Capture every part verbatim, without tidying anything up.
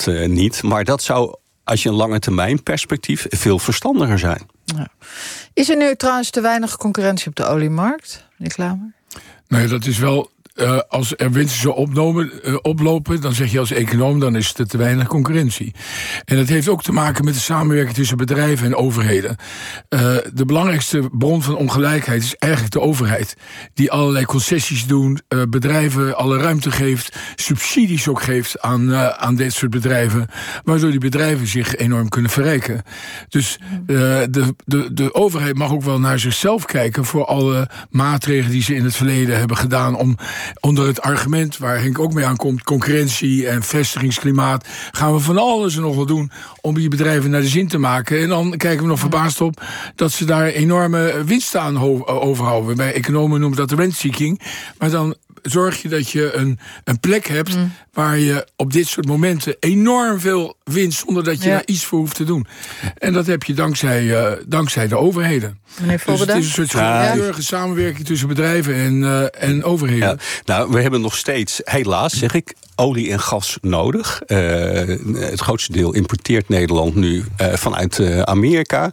dat uh, niet. Maar dat zou, als je een lange termijn perspectief, veel verstandiger zijn. Ja. Is er nu trouwens te weinig concurrentie op de oliemarkt, meneer Klamer? Nee, dat is wel... Uh, als er winsten zo opnomen, uh, oplopen, dan zeg je als econoom, dan is er te weinig concurrentie. En dat heeft ook te maken met de samenwerking tussen bedrijven en overheden. Uh, de belangrijkste bron van ongelijkheid is eigenlijk de overheid. Die allerlei concessies doen, uh, bedrijven alle ruimte geeft, subsidies ook geeft aan, uh, aan dit soort bedrijven, waardoor die bedrijven zich enorm kunnen verrijken. Dus uh, de, de, de overheid mag ook wel naar zichzelf kijken voor alle maatregelen die ze in het verleden hebben gedaan om onder het argument waar Henk ook mee aankomt, concurrentie en vestigingsklimaat, gaan we van alles en nog wat doen om die bedrijven naar de zin te maken. En dan kijken we nog verbaasd op dat ze daar enorme winsten aan ho- overhouden. Bij economen noemen dat de rentseeking. Maar dan zorg je dat je een, een plek hebt mm. waar je op dit soort momenten enorm veel winst zonder dat je ja. daar iets voor hoeft te doen. En dat heb je dankzij, uh, dankzij de overheden. Meneer dus het is een soort geurige ja. samenwerking tussen bedrijven en, uh, en overheden. Ja. Nou, we hebben nog steeds, helaas zeg ik, olie en gas nodig. Uh, het grootste deel importeert Nederland nu uh, vanuit uh, Amerika.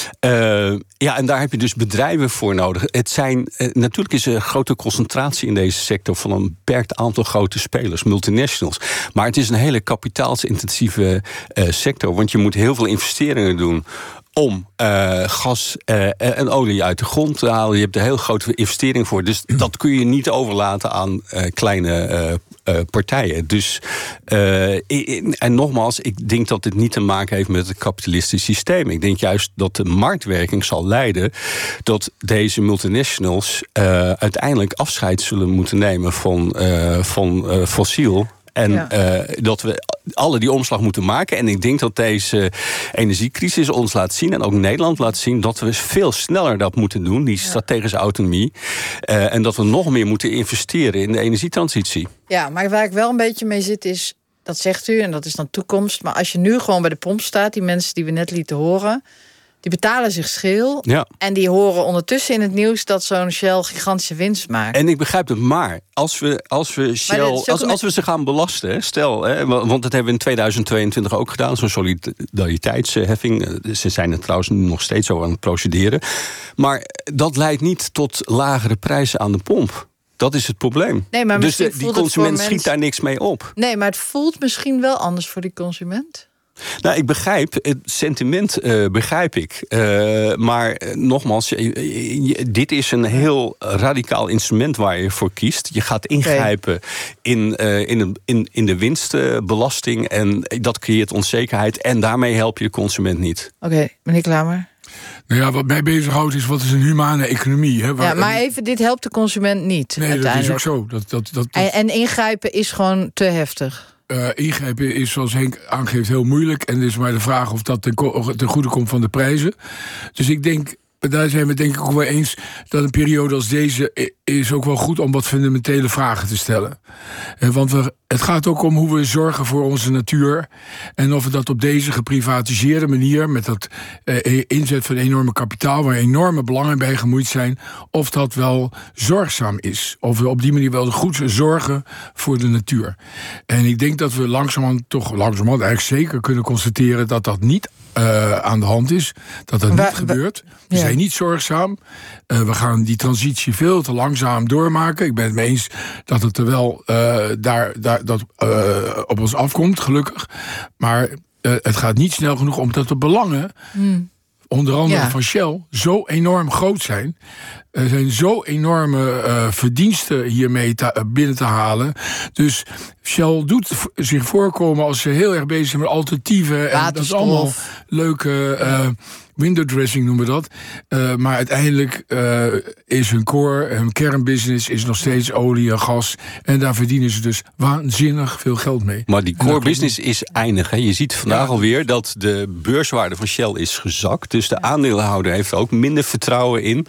Uh, ja, en daar heb je dus bedrijven voor nodig. Het zijn, uh, natuurlijk is er een grote concentratie in deze sector van een beperkt aantal grote spelers, multinationals. Maar het is een hele kapitaalsintensieve uh, sector, want je moet heel veel investeringen doen om uh, gas uh, en olie uit de grond te halen. Je hebt er heel grote investering voor. Dus dat kun je niet overlaten aan uh, kleine uh, uh, partijen. Dus, uh, in, en nogmaals, ik denk dat dit niet te maken heeft met het kapitalistisch systeem. Ik denk juist dat de marktwerking zal leiden dat deze multinationals uh, uiteindelijk afscheid zullen moeten nemen van, uh, van uh, fossiel. En ja. uh, dat we alle die omslag moeten maken. En ik denk dat deze energiecrisis ons laat zien, en ook Nederland laat zien, dat we veel sneller dat moeten doen, die strategische autonomie. Uh, en dat we nog meer moeten investeren in de energietransitie. Ja, maar waar ik wel een beetje mee zit is, dat zegt u, en dat is dan toekomst. Maar als je nu gewoon bij de pomp staat, die mensen die we net lieten horen, die betalen zich scheel. Ja. En die horen ondertussen in het nieuws dat zo'n Shell gigantische winst maakt. En ik begrijp het, maar als we, als we Shell, als, als we ze gaan belasten, stel, hè, want dat hebben we in tweeduizend tweeëntwintig ook gedaan, zo'n solidariteitsheffing. Ze zijn er trouwens nog steeds zo aan het procederen. Maar dat leidt niet tot lagere prijzen aan de pomp. Dat is het probleem. Nee, maar dus de, die consument schiet mensen daar niks mee op. Nee, maar het voelt misschien wel anders voor die consument. Nou, ik begrijp, het sentiment uh, begrijp ik. Uh, maar uh, nogmaals, uh, uh, dit is een heel radicaal instrument waar je voor kiest. Je gaat ingrijpen okay. in, uh, in, een, in, in de winstbelasting en dat creëert onzekerheid en daarmee help je de consument niet. Oké, okay, meneer Klamer. Nou ja, wat mij bezighoudt is, wat is een humane economie? Hè, waar, ja, maar even, dit helpt de consument niet. Nee, dat is ook zo. Dat, dat, dat, en, en ingrijpen is gewoon te heftig. Uh, ingrijpen is, zoals Henk aangeeft, heel moeilijk. En het is maar de vraag of dat ten, ko- ten goede komt van de prijzen. Dus ik denk, daar zijn we denk ik ook wel eens, dat een periode als deze is ook wel goed om wat fundamentele vragen te stellen. Uh, want we, het gaat ook om hoe we zorgen voor onze natuur. En of we dat op deze geprivatiseerde manier, met dat uh, inzet van enorme kapitaal, waar enorme belangen bij gemoeid zijn, of dat wel zorgzaam is. Of we op die manier wel goed zorgen voor de natuur. En ik denk dat we langzamerhand, toch langzamerhand eigenlijk zeker kunnen constateren dat dat niet uh, aan de hand is. Dat dat niet we, gebeurt. We ja. zijn niet zorgzaam. Uh, we gaan die transitie veel te langzaam doormaken. Ik ben het mee eens dat het er wel uh, daar, daar, dat, uh, op ons afkomt, gelukkig. Maar uh, het gaat niet snel genoeg, omdat de belangen, hmm. onder andere ja. van Shell, zo enorm groot zijn. Er zijn zo enorme uh, verdiensten hiermee te, binnen te halen. Dus Shell doet zich voorkomen als ze heel erg bezig zijn met alternatieven. En dat is allemaal leuke uh, window dressing noemen we dat. Uh, maar uiteindelijk uh, is hun core, hun kernbusiness is nog steeds olie en gas. En daar verdienen ze dus waanzinnig veel geld mee. Maar die core business is eindig. Hè? Je ziet vandaag ja. alweer dat de beurswaarde van Shell is gezakt. Dus de aandeelhouder heeft er ook minder vertrouwen in.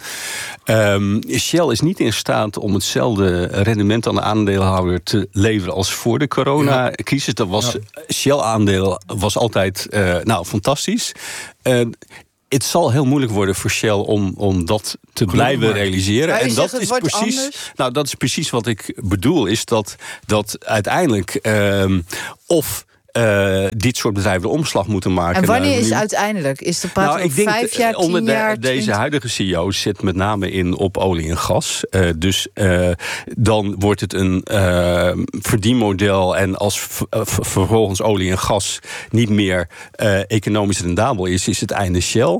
Um, Shell is niet in staat om hetzelfde rendement aan de aandeelhouder te leveren als voor de coronacrisis. Dat was, ja. Shell-aandeel was altijd uh, nou, fantastisch. Uh, Het zal heel moeilijk worden voor Shell om, om dat te Goed, blijven maar. realiseren. En dat is, precies, nou, dat is precies wat ik bedoel. Is dat, dat uiteindelijk um, of uh, dit soort bedrijven de omslag moeten maken. En wanneer is nu... uiteindelijk? Is de praat nou, ik over denk vijf jaar, onder tien de, jaar? Deze twintig? huidige C E O zit met name in op olie en gas. Uh, dus uh, dan wordt het een uh, verdienmodel. En als v- v- vervolgens olie en gas niet meer uh, economisch rendabel is, is het einde Shell.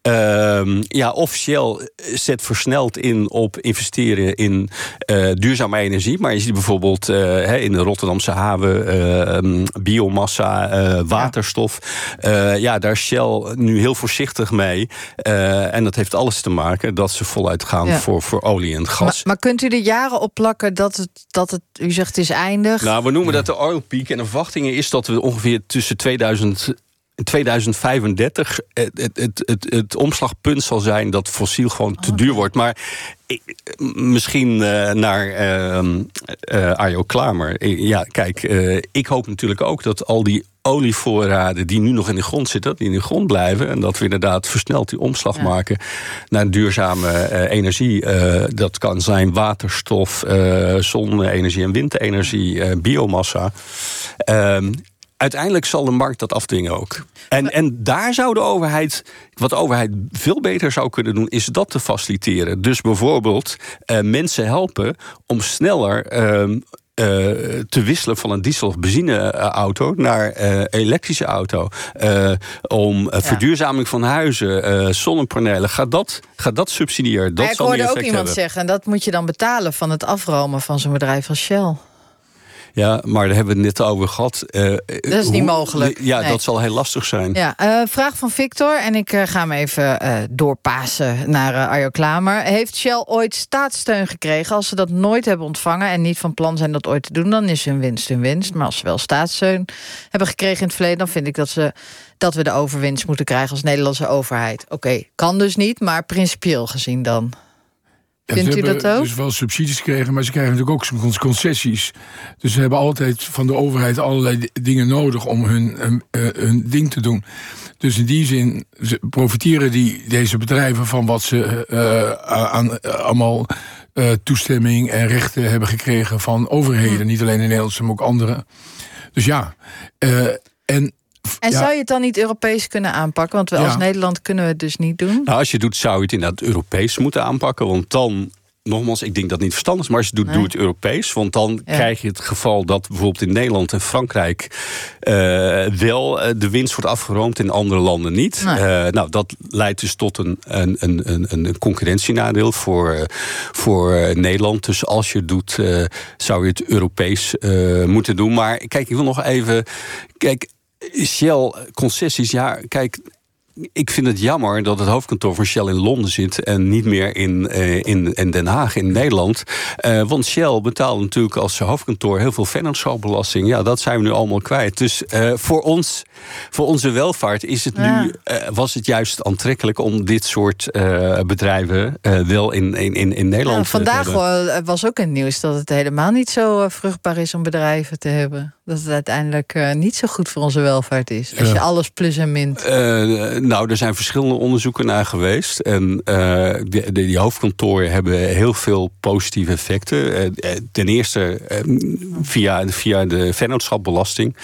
Uh, ja, of Shell zet versneld in op investeren in uh, duurzame energie. Maar je ziet bijvoorbeeld uh, in de Rotterdamse haven uh, biomassa, uh, waterstof. Uh, ja, daar is Shell nu heel voorzichtig mee. Uh, en dat heeft alles te maken dat ze voluit gaan ja. voor, voor olie en gas. Maar, maar kunt u er jaren op plakken dat het, dat het, u zegt het is eindig? Nou, we noemen dat de oil peak. En de verwachtingen is dat we ongeveer tussen tweeduizend... In tweeduizend vijfendertig het, het, het, het, het omslagpunt zal zijn dat fossiel gewoon te duur wordt. Maar ik, misschien uh, naar uh, uh, Arjo Klamer. Ja, kijk, uh, ik hoop natuurlijk ook dat al die olievoorraden die nu nog in de grond zitten, dat die in de grond blijven. En dat we inderdaad versneld die omslag ja. maken naar duurzame uh, energie. Uh, dat kan zijn waterstof, uh, zonne-energie en windenergie, uh, biomassa. Um, Uiteindelijk zal de markt dat afdwingen ook. En, en daar zou de overheid, wat de overheid veel beter zou kunnen doen, is dat te faciliteren. Dus bijvoorbeeld uh, mensen helpen om sneller Uh, Uh, te wisselen van een diesel- of benzineauto naar uh, elektrische auto. Uh, om uh, ja. verduurzaming van huizen, uh, zonnepanelen. Gaat dat, gaat dat subsidiëren? Dat maar zal ik hoorde ook iemand hebben. zeggen, en dat moet je dan betalen van het afromen van zo'n bedrijf als Shell. Ja, maar daar hebben we het net over gehad. Uh, dat is niet hoe, mogelijk. Ja, nee. dat zal heel lastig zijn. Ja, uh, vraag van Victor, en ik uh, ga hem even uh, doorpassen naar uh, Arjo Klamer. Heeft Shell ooit staatssteun gekregen? Als ze dat nooit hebben ontvangen en niet van plan zijn dat ooit te doen, dan is hun winst hun winst. Maar als ze wel staatssteun hebben gekregen in het verleden, dan vind ik dat, ze, dat we de overwinst moeten krijgen als Nederlandse overheid. Oké, okay, kan dus niet, maar principieel gezien dan. Vindt ja, u dat ook? Dus wel subsidies gekregen, maar ze krijgen natuurlijk ook soms concessies. Dus ze hebben altijd van de overheid allerlei dingen nodig om hun, hun, hun ding te doen. Dus in die zin profiteren die, deze bedrijven van wat ze uh, aan uh, allemaal uh, toestemming en rechten hebben gekregen van overheden. Hmm. Niet alleen in Nederland, maar ook andere. Dus ja, uh, en... En ja. zou je het dan niet Europees kunnen aanpakken? Want we als ja. Nederland kunnen we het dus niet doen. Nou, als je het doet, zou je het inderdaad Europees moeten aanpakken. Want dan, nogmaals, ik denk dat het niet verstandig is, maar als je het doet, nee. doe het Europees. Want dan ja. krijg je het geval dat bijvoorbeeld in Nederland en Frankrijk uh, wel uh, de winst wordt afgeroomd, in andere landen niet. Nee. Uh, nou, dat leidt dus tot een, een, een, een, een concurrentienadeel voor, uh, voor uh, Nederland. Dus als je het doet, uh, zou je het Europees uh, moeten doen. Maar kijk, ik wil nog even... Kijk, Shell, concessies, ja, kijk, ik vind het jammer dat het hoofdkantoor van Shell in Londen zit en niet meer in, uh, in, in Den Haag, in Nederland. Uh, want Shell betaalt natuurlijk als hoofdkantoor heel veel vennootschapsbelasting. Ja, dat zijn we nu allemaal kwijt. Dus uh, voor ons, voor onze welvaart is het ja. nu, uh, was het juist aantrekkelijk om dit soort uh, bedrijven uh, wel in, in, in, in Nederland ja, vandaag te hebben. Vandaag was ook in het nieuws dat het helemaal niet zo uh, vruchtbaar is om bedrijven te hebben. Dat het uiteindelijk uh, niet zo goed voor onze welvaart is. Als je ja. alles plus en mint. Uh, nou, er zijn verschillende onderzoeken naar geweest. En uh, die, die hoofdkantoren hebben heel veel positieve effecten. Uh, ten eerste uh, via, via de vennootschapsbelasting.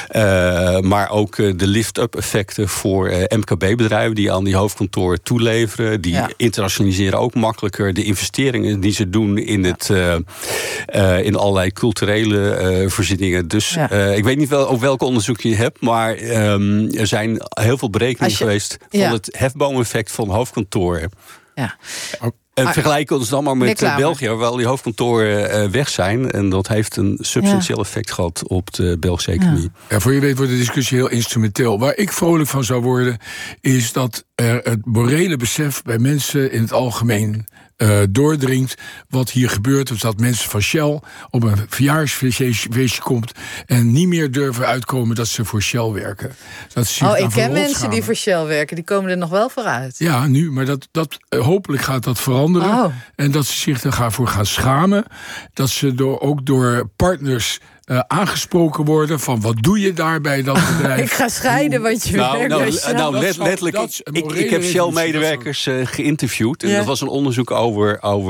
Uh, maar ook uh, de lift-up effecten voor uh, M K B-bedrijven die aan die hoofdkantoren toeleveren. Die ja. internationaliseren ook makkelijker. De investeringen die ze doen in, het, uh, uh, in allerlei culturele uh, voorzieningen. Dus ja. uh, ik weet niet wel op welke onderzoek je hebt, maar um, er zijn heel veel berekeningen je, geweest van ja. het hefboomeffect van hoofdkantoren. Ja. En ah, vergelijken ons dan maar met België, waar die hoofdkantoren uh, weg zijn. En dat heeft een substantieel ja. effect gehad op de Belgische economie. Ja. Ja, voor je weet wordt de discussie heel instrumenteel. Waar ik vrolijk van zou worden, is dat er het morele besef bij mensen in het algemeen Uh, doordringt wat hier gebeurt. Dus dat mensen van Shell op een verjaarsfeestje komt en niet meer durven uitkomen dat ze voor Shell werken. Dat ze oh, ik ken mensen die voor Shell werken. Die komen er nog wel voor uit. Ja, nu. Maar dat, dat, uh, hopelijk gaat dat veranderen. Oh. En dat ze zich ervoor gaan schamen. Dat ze door, ook door partners Uh, aangesproken worden van wat doe je daar bij dat bedrijf? Ik ga scheiden wat je nou, werkt. Nou, Shell. nou let, letterlijk, ik, ik, ik heb Shell-medewerkers uh, geïnterviewd. En ja. dat was een onderzoek over, over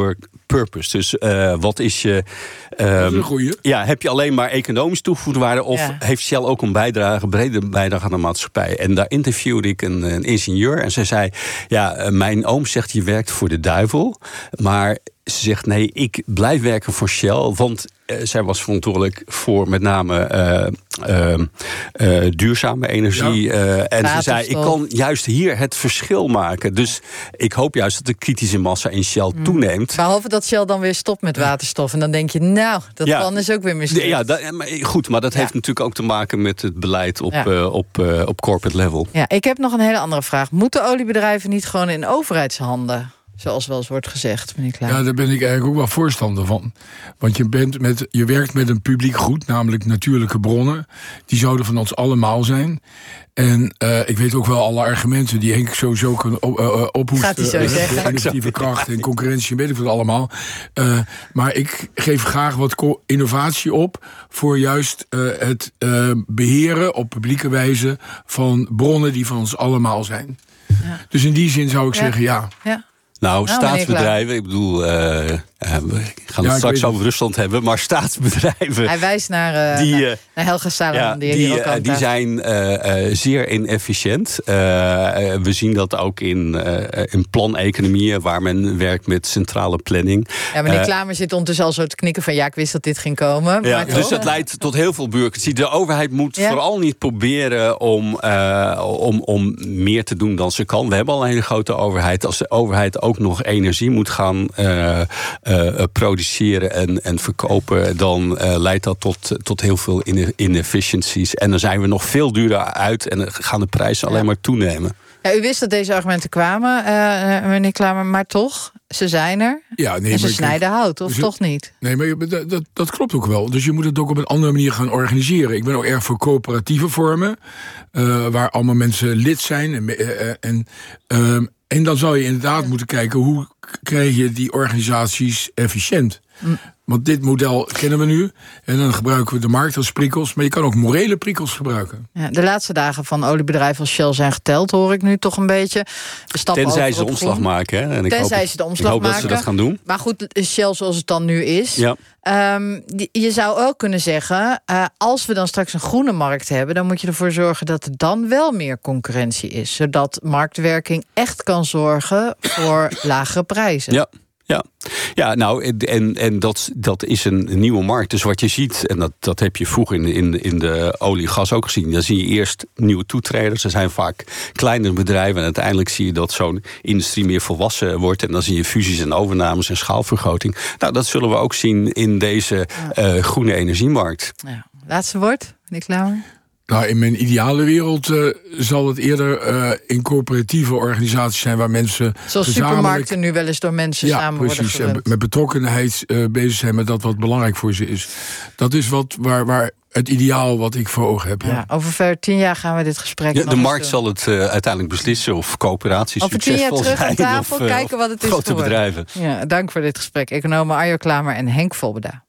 purpose. Dus uh, wat is je... Um, dat is een goeie. Ja, heb je alleen maar economisch toegevoegde waarde... of ja. heeft Shell ook een bijdrage, brede bijdrage aan de maatschappij? En daar interviewde ik een, een ingenieur en zij zei... ja, mijn oom zegt je werkt voor de duivel, maar... Ze zegt, nee, ik blijf werken voor Shell. Want uh, zij was verantwoordelijk voor met name uh, uh, uh, duurzame energie. Ja. Uh, en Waterstof. Ze zei, ik kan juist hier het verschil maken. Dus ik hoop juist dat de kritische massa in Shell mm. toeneemt. Behalve dat Shell dan weer stopt met waterstof. En dan denk je, nou, dat ja. plan is ook weer mislukt. Ja, dat, goed, maar dat ja. heeft natuurlijk ook te maken met het beleid op, ja. uh, op, uh, op corporate level. Ja, ik heb nog een hele andere vraag. Moeten oliebedrijven niet gewoon in overheidshanden? Zoals wel eens wordt gezegd, meneer Klamer. Ja, daar ben ik eigenlijk ook wel voorstander van. Want je, bent met, je werkt met een publiek goed, namelijk natuurlijke bronnen. Die zouden van ons allemaal zijn. En uh, ik weet ook wel alle argumenten die Henk sowieso kan op, uh, ophoesten. Gaat hij zo uh, zeggen. Innovatieve kracht en concurrentie, weet ik wat allemaal. Uh, maar ik geef graag wat co- innovatie op voor juist uh, het uh, beheren op publieke wijze van bronnen die van ons allemaal zijn. Ja. Dus in die zin zou ik ja. zeggen ja. ja. Nou, nou staatsbedrijven, ik bedoel, uh, uh, we gaan het ja, straks over Rusland hebben, maar staatsbedrijven... Hij wijst naar, uh, die, uh, naar, naar Helga Salomon, ja, die, die, hier ook uh, die zijn uh, uh, zeer inefficiënt. Uh, uh, we zien dat ook in, uh, in planeconomieën, waar men werkt met centrale planning. Ja, meneer uh, Klamer zit ondertussen al zo te knikken van ja, ik wist dat dit ging komen. Ja, maar dus toch? Dat leidt tot heel veel bureaucratie. De overheid moet ja. vooral niet proberen om, uh, om, om meer te doen dan ze kan. We hebben al een hele grote overheid. Als de overheid ook nog energie moet gaan uh, uh, produceren en, en verkopen, dan uh, leidt dat tot, tot heel veel inefficiencies. En dan zijn we nog veel duurder uit en dan gaan de prijzen ja. alleen maar toenemen. Ja, u wist dat deze argumenten kwamen, uh, meneer Klamer, maar toch, ze zijn er. Ja, nee, en ze snijden hout, of dus toch niet? Nee, maar dat, dat, dat klopt ook wel. Dus je moet het ook op een andere manier gaan organiseren. Ik ben ook erg voor coöperatieve vormen, uh, waar allemaal mensen lid zijn. En, uh, en, uh, en dan zou je inderdaad ja. moeten kijken, hoe krijg je die organisaties efficiënt? Mm. Want dit model kennen we nu. En dan gebruiken we de markt als prikkels. Maar je kan ook morele prikkels gebruiken. Ja, de laatste dagen van oliebedrijven als Shell zijn geteld, hoor ik nu toch een beetje. Tenzij ze de omslag grond. maken. Hè? En ik Tenzij hoop, ze de omslag ik hoop maken. dat ze dat gaan doen. Maar goed, Shell zoals het dan nu is. Ja. Um, je zou ook kunnen zeggen, uh, als we dan straks een groene markt hebben, dan moet je ervoor zorgen dat er dan wel meer concurrentie is. Zodat marktwerking echt kan zorgen voor lagere prijzen. Ja. Ja, ja, nou, en, en dat, dat is een nieuwe markt. Dus wat je ziet, en dat, dat heb je vroeger in, in, in de olie-gas ook gezien, dan zie je eerst nieuwe toetreders. Er zijn vaak kleinere bedrijven en uiteindelijk zie je dat zo'n industrie meer volwassen wordt. En dan zie je fusies en overnames en schaalvergroting. Nou, dat zullen we ook zien in deze ja. uh, groene energiemarkt. Ja. Laatste woord, meneer Klamer. Nou, in mijn ideale wereld uh, zal het eerder uh, in coöperatieve organisaties zijn waar mensen zoals supermarkten nu wel eens door mensen ja, samen precies, worden gerund. Met betrokkenheid uh, bezig zijn met dat wat belangrijk voor ze is. Dat is wat waar, waar het ideaal wat ik voor ogen heb. Ja. Ja, over tien jaar gaan we dit gesprek ja, de markt doen. Zal het uh, uiteindelijk beslissen of coöperaties over succesvol zijn. Over tien jaar terug aan tafel, of, uh, kijken wat het is grote bedrijven. Ja, dank voor dit gesprek. Economen Arjo Klamer en Henk Volbeda.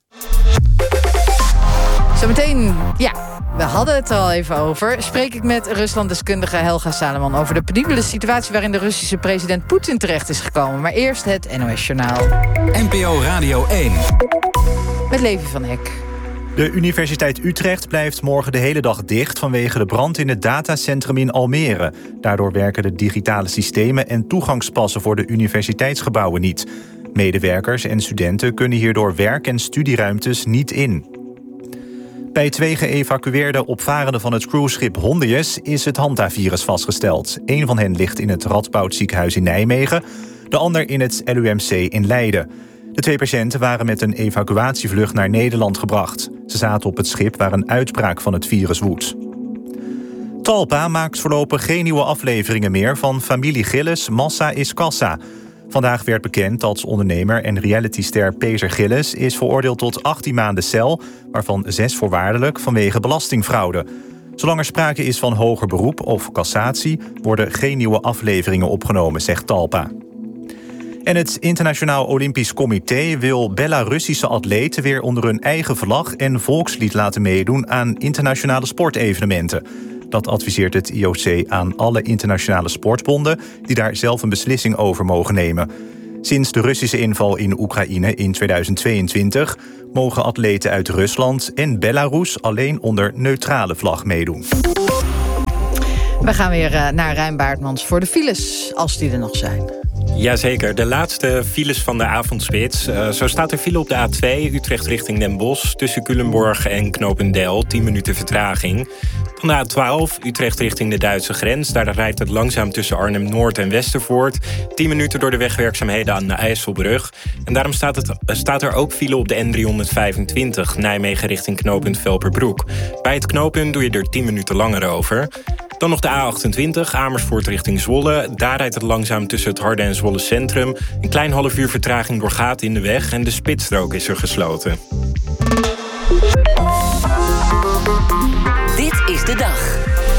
Zometeen, ja, we hadden het er al even over. Spreek ik met Ruslanddeskundige Helga Salomon over de penibele situatie waarin de Russische president Poetin terecht is gekomen. Maar eerst het N O S-journaal. N P O Radio één. Met Levi van Eck. De Universiteit Utrecht blijft morgen de hele dag dicht vanwege de brand in het datacentrum in Almere. Daardoor werken de digitale systemen en toegangspassen voor de universiteitsgebouwen niet. Medewerkers en studenten kunnen hierdoor werk- en studieruimtes niet in. Bij twee geëvacueerde opvarenden van het cruiseschip Hondius is het hantavirus vastgesteld. Eén van hen ligt in het Radboud ziekenhuis in Nijmegen, de ander in het L U M C in Leiden. De twee patiënten waren met een evacuatievlucht naar Nederland gebracht. Ze zaten op het schip waar een uitbraak van het virus woedt. Talpa maakt voorlopig geen nieuwe afleveringen meer van Familie Gillis, Massa is Kassa. Vandaag werd bekend dat ondernemer en realityster Peter Gillis is veroordeeld tot achttien maanden cel, waarvan zes voorwaardelijk vanwege belastingfraude. Zolang er sprake is van hoger beroep of cassatie, worden geen nieuwe afleveringen opgenomen, zegt Talpa. En het Internationaal Olympisch Comité wil Belarussische atleten weer onder hun eigen vlag en volkslied laten meedoen aan internationale sportevenementen. Dat adviseert het I O C aan alle internationale sportbonden die daar zelf een beslissing over mogen nemen. Sinds de Russische inval in Oekraïne in tweeduizend tweeëntwintig... mogen atleten uit Rusland en Belarus alleen onder neutrale vlag meedoen. We gaan weer naar Rijn Baartmans voor de files, als die er nog zijn. Jazeker, de laatste files van de avondspits. Uh, zo staat er file op de A twee, Utrecht richting Den Bosch... tussen Culemborg en Knopendel, tien minuten vertraging. Dan de A twaalf, Utrecht richting de Duitse grens. Daar rijdt het langzaam tussen Arnhem-Noord en Westervoort. tien minuten door de wegwerkzaamheden aan de IJsselbrug. En daarom staat, het, staat er ook file op de N driehonderdvijfentwintig... Nijmegen richting knooppunt Velperbroek. Bij het knooppunt doe je er tien minuten langer over... Dan nog de A achtentwintig, Amersfoort richting Zwolle. Daar rijdt het langzaam tussen het Harde en Zwolle Centrum. Een klein half uur vertraging door gaten in de weg... en de spitsstrook is er gesloten. Dit is de dag.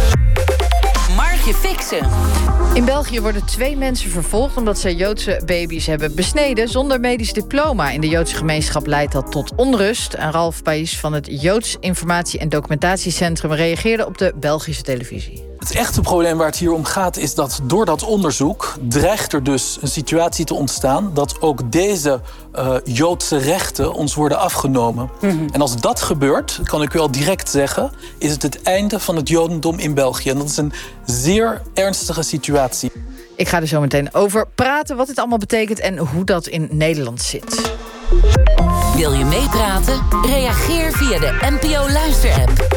Margje Fixen. In België worden twee mensen vervolgd omdat ze Joodse baby's hebben besneden zonder medisch diploma. In de Joodse gemeenschap leidt dat tot onrust. En Ralf Paes van het Joods Informatie- en Documentatiecentrum reageerde op de Belgische televisie. Het echte probleem waar het hier om gaat is dat door dat onderzoek dreigt er dus een situatie te ontstaan dat ook deze uh, Joodse rechten ons worden afgenomen. Mm-hmm. En als dat gebeurt, kan ik u al direct zeggen, is het het einde van het Jodendom in België. En dat is een zeer ernstige situatie. Ik ga er zo meteen over praten wat dit allemaal betekent en hoe dat in Nederland zit. Wil je meepraten? Reageer via de N P O-luisterapp.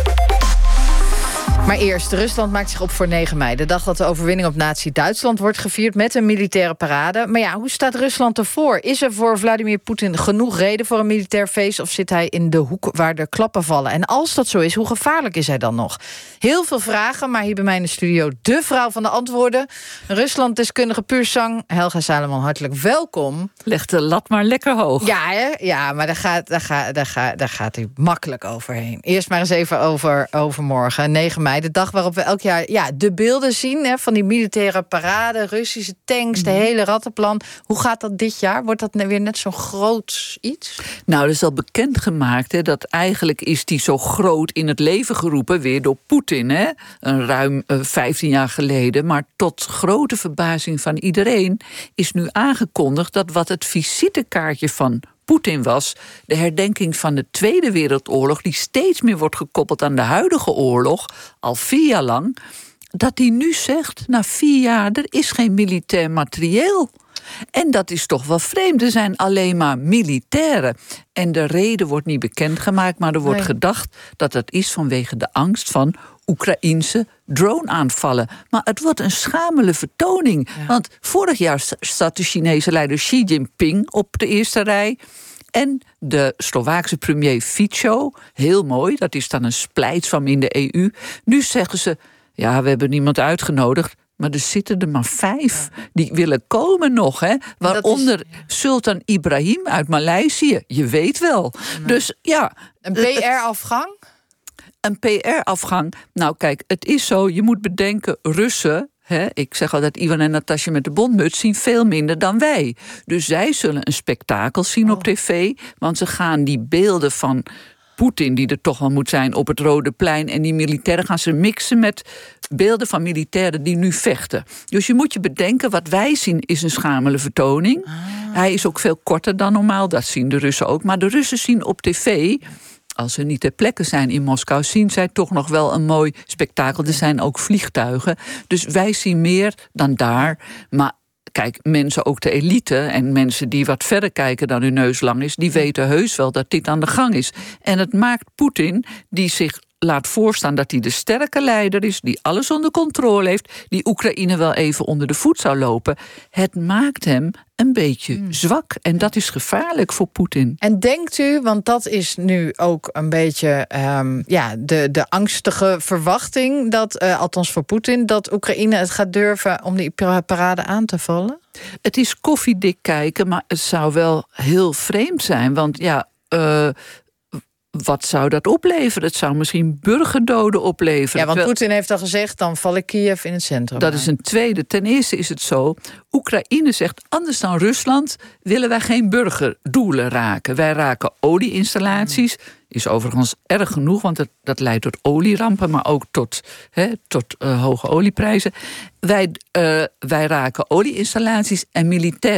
Maar eerst, Rusland maakt zich op voor negen mei. De dag dat de overwinning op nazi-Duitsland wordt gevierd met een militaire parade. Maar ja, hoe staat Rusland ervoor? Is er voor Vladimir Poetin genoeg reden voor een militair feest? Of zit hij in de hoek waar de klappen vallen? En als dat zo is, hoe gevaarlijk is hij dan nog? Heel veel vragen, maar hier bij mij in de studio de vrouw van de antwoorden. Ruslanddeskundige puur zang, Helga Salomon, hartelijk welkom. Leg de lat maar lekker hoog. Ja, hè? Ja, maar daar gaat, daar, gaat, daar, gaat, daar gaat u makkelijk overheen. Eerst maar eens even over overmorgen, negen mei. De dag waarop we elk jaar ja, de beelden zien hè, van die militaire parade, Russische tanks, de hele rattenplan. Hoe gaat dat dit jaar? Wordt dat weer net zo'n groot iets? Nou, er is al bekendgemaakt hè, dat eigenlijk is die zo groot in het leven geroepen weer door Poetin. Hè? Een ruim uh, vijftien jaar geleden. Maar tot grote verbazing van iedereen is nu aangekondigd dat wat het visitekaartje van Poetin was, de herdenking van de Tweede Wereldoorlog, die steeds meer wordt gekoppeld aan de huidige oorlog, al vier jaar lang, dat hij nu zegt, na vier jaar, er is geen militair materieel. En dat is toch wel vreemd. Er zijn alleen maar militairen. En de reden wordt niet bekendgemaakt, maar er wordt nee. gedacht dat dat is vanwege de angst van Oekraïense drone-aanvallen. Maar het wordt een schamele vertoning. Ja. Want vorig jaar zat de Chinese leider Xi Jinping op de eerste rij. En de Slovaakse premier Fico, heel mooi, dat is dan een splijts van in de E U. Nu zeggen ze, ja, we hebben niemand uitgenodigd. Maar er zitten er maar vijf die willen komen nog. Hè? Waaronder is Sultan Ibrahim uit Maleisië. Je weet wel. Nee. Dus ja. Een P R-afgang? Een P R-afgang. Nou kijk, het is zo. Je moet bedenken, Russen, hè, ik zeg altijd, Ivan en Natasja met de bondmuts zien veel minder dan wij. Dus zij zullen een spektakel zien oh. op tv. Want ze gaan die beelden van Poetin, die er toch wel moet zijn op het Rode Plein, en die militairen gaan ze mixen met beelden van militairen die nu vechten. Dus je moet je bedenken, wat wij zien is een schamele vertoning. Ah. Hij is ook veel korter dan normaal, dat zien de Russen ook. Maar de Russen zien op tv, als ze niet ter plekke zijn in Moskou, zien zij toch nog wel een mooi spektakel. Er zijn ook vliegtuigen. Dus wij zien meer dan daar. Maar kijk, mensen, ook de elite en mensen die wat verder kijken dan hun neus lang is, die weten heus wel dat dit aan de gang is. En het maakt Poetin, die zich laat voorstaan dat hij de sterke leider is, die alles onder controle heeft, die Oekraïne wel even onder de voet zou lopen. Het maakt hem een beetje hmm. zwak. En dat is gevaarlijk voor Poetin. En denkt u, want dat is nu ook een beetje um, ja, de, de angstige verwachting, dat, uh, althans voor Poetin, dat Oekraïne het gaat durven om die parade aan te vallen? Het is koffiedik kijken, maar het zou wel heel vreemd zijn. Want ja, Uh, wat zou dat opleveren? Het zou misschien burgerdoden opleveren. Ja, want Terwijl, Poetin heeft al gezegd, dan val ik Kiev in het centrum. Dat is een tweede. Ten eerste is het zo, Oekraïne zegt, anders dan Rusland willen wij geen burgerdoelen raken. Wij raken olieinstallaties. Is overigens erg genoeg, want dat, dat leidt tot olierampen, maar ook tot, he, tot uh, hoge olieprijzen. Wij, uh, wij raken olieinstallaties en militaire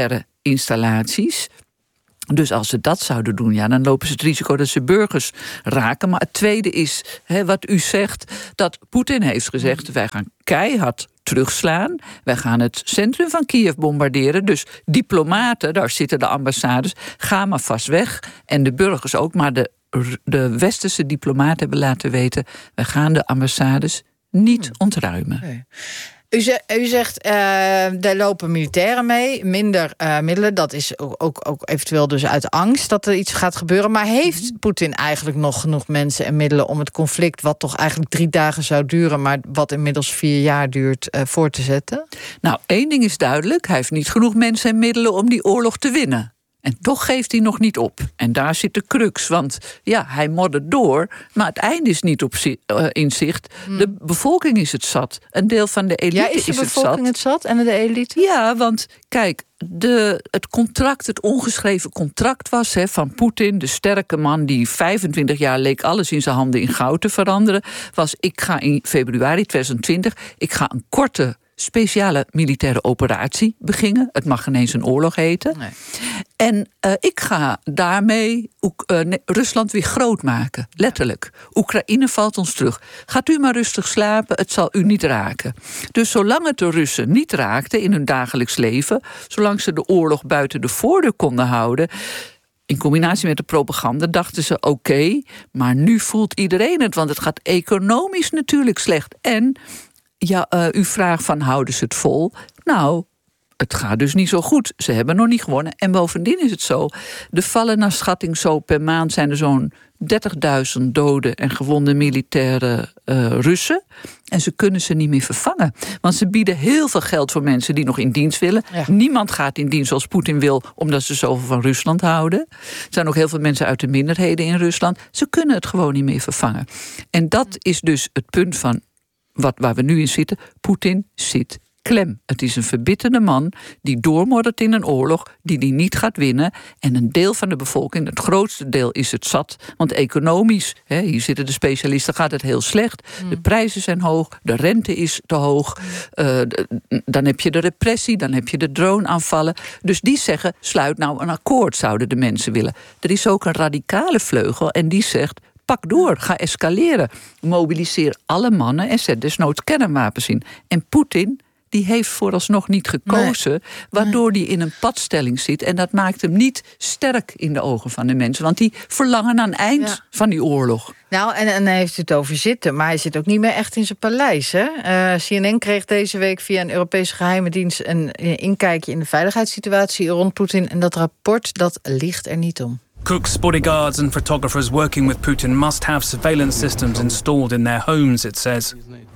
installaties. Dus als ze dat zouden doen, ja, dan lopen ze het risico dat ze burgers raken. Maar het tweede is, hè, wat u zegt, dat Poetin heeft gezegd, wij gaan keihard terugslaan. Wij gaan het centrum van Kiev bombarderen. Dus diplomaten, daar zitten de ambassades, ga maar vast weg. En de burgers ook, maar de, de westerse diplomaten hebben laten weten, wij gaan de ambassades niet ontruimen. Okay. U zegt, u zegt uh, daar lopen militairen mee, minder uh, middelen. Dat is ook, ook, ook eventueel dus uit angst dat er iets gaat gebeuren. Maar heeft Poetin eigenlijk nog genoeg mensen en middelen om het conflict, wat toch eigenlijk drie dagen zou duren, maar wat inmiddels vier jaar duurt, uh, voor te zetten? Nou, één ding is duidelijk. Hij heeft niet genoeg mensen en middelen om die oorlog te winnen. En toch geeft hij nog niet op. En daar zit de crux. Want ja, hij moddert door, maar het einde is niet op zi- uh, in zicht. Hmm. De bevolking is het zat. Een deel van de elite ja, is, de is het zat. bevolking het zat en de elite? Ja, want kijk, de, het contract, het ongeschreven contract was he, van Poetin, de sterke man die vijfentwintig jaar leek alles in zijn handen in goud te veranderen, was: ik ga in februari tweeduizend twintig, ik ga een korte speciale militaire operatie beginnen. Het mag ineens een oorlog heten. Nee. En uh, ik ga daarmee Oek- uh, nee, Rusland weer groot maken. Letterlijk. Oekraïne valt ons terug. Gaat u maar rustig slapen, het zal u niet raken. Dus zolang het de Russen niet raakte in hun dagelijks leven, zolang ze de oorlog buiten de voordeur konden houden, in combinatie met de propaganda dachten ze oké, okay, maar nu voelt iedereen het, want het gaat economisch natuurlijk slecht. En ja, uh, u vraagt van, houden ze het vol? Nou, het gaat dus niet zo goed. Ze hebben nog niet gewonnen. En bovendien is het zo, er vallen naar schatting zo per maand zijn er zo'n dertigduizend doden en gewonde militaire uh, Russen. En ze kunnen ze niet meer vervangen. Want ze bieden heel veel geld voor mensen die nog in dienst willen. Ja. Niemand gaat in dienst zoals Poetin wil, omdat ze zoveel van Rusland houden. Er zijn ook heel veel mensen uit de minderheden in Rusland. Ze kunnen het gewoon niet meer vervangen. En dat is dus het punt van wat, waar we nu in zitten. Poetin zit klem. Het is een verbitterde man die doormoddert in een oorlog die hij niet gaat winnen. En een deel van de bevolking, het grootste deel, is het zat. Want economisch, hè, hier zitten de specialisten, gaat het heel slecht. Mm. De prijzen zijn hoog, de rente is te hoog. Uh, de, dan heb je de repressie, dan heb je de drone-aanvallen. Dus die zeggen, sluit nou een akkoord, zouden de mensen willen. Er is ook een radicale vleugel en die zegt, pak door, ga escaleren. Mobiliseer alle mannen en zet desnoods kernwapens in. En Poetin, die heeft vooralsnog niet gekozen, nee. waardoor hij in een padstelling zit. En dat maakt hem niet sterk in de ogen van de mensen. Want die verlangen naar een eind ja. van die oorlog. Nou, en, en hij heeft het over zitten, maar hij zit ook niet meer echt in zijn paleis. Hè? Uh, C N N kreeg deze week via een Europese geheime dienst een inkijkje in de veiligheidssituatie rond Poetin. En dat rapport, dat ligt er niet om. Cooks, bodyguards and photographers working with Putin must have surveillance systems installed in their homes, it says.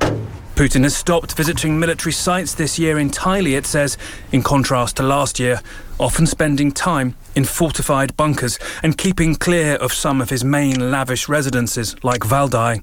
Putin has stopped visiting military sites this year entirely, it says, in contrast to last year, often spending time in fortified bunkers and keeping clear of some of his main lavish residences like Valdai.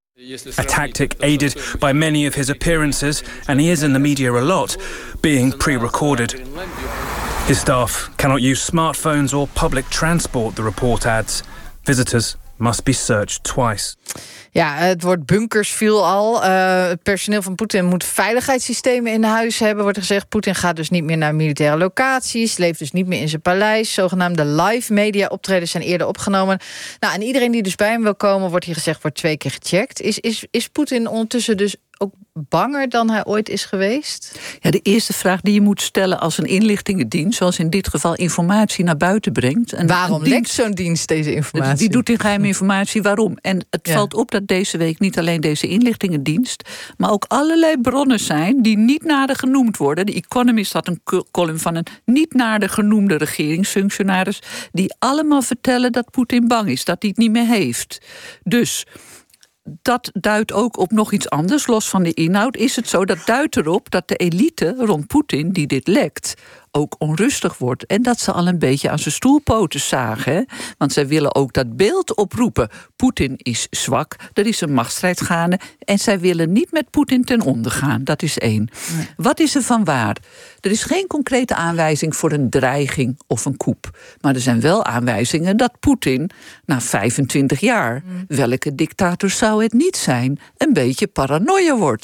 A tactic aided by many of his appearances, and he is in the media a lot, being pre-recorded. His staff cannot use smartphones or public transport, the report adds. Visitors must be searched twice. Ja, het woord bunkers viel al. Uh, het personeel van Poetin moet veiligheidssystemen in huis hebben, wordt er gezegd. Poetin gaat dus niet meer naar militaire locaties, leeft dus niet meer in zijn paleis. Zogenaamde live media optredens zijn eerder opgenomen. Nou, en iedereen die dus bij hem wil komen, wordt hier gezegd, wordt twee keer gecheckt. Is, is, is Poetin ondertussen dus ook banger dan hij ooit is geweest? Ja, de eerste vraag die je moet stellen als een inlichtingendienst, zoals in dit geval informatie naar buiten brengt. En waarom een dienst, lekt zo'n dienst deze informatie? Die doet in geheime informatie. Waarom? En het ja. valt op dat deze week niet alleen deze inlichtingendienst, maar ook allerlei bronnen zijn die niet nader genoemd worden. De Economist had een column van een niet nader genoemde regeringsfunctionaris, die allemaal vertellen dat Poetin bang is, dat hij het niet meer heeft. Dus dat duidt ook op nog iets anders, los van de inhoud. Is het zo, dat duidt erop dat de elite rond Poetin, die dit lekt, ook onrustig wordt. En dat ze al een beetje aan zijn stoelpoten zagen. Hè? Want zij willen ook dat beeld oproepen. Poetin is zwak, er is een machtsstrijd gaande. En zij willen niet met Poetin ten onder gaan. Dat is één. Nee. Wat is er van waar? Er is geen concrete aanwijzing voor een dreiging of een coup. Maar er zijn wel aanwijzingen dat Poetin na vijfentwintig jaar, mm. welke dictator zou het niet zijn, een beetje paranoia wordt.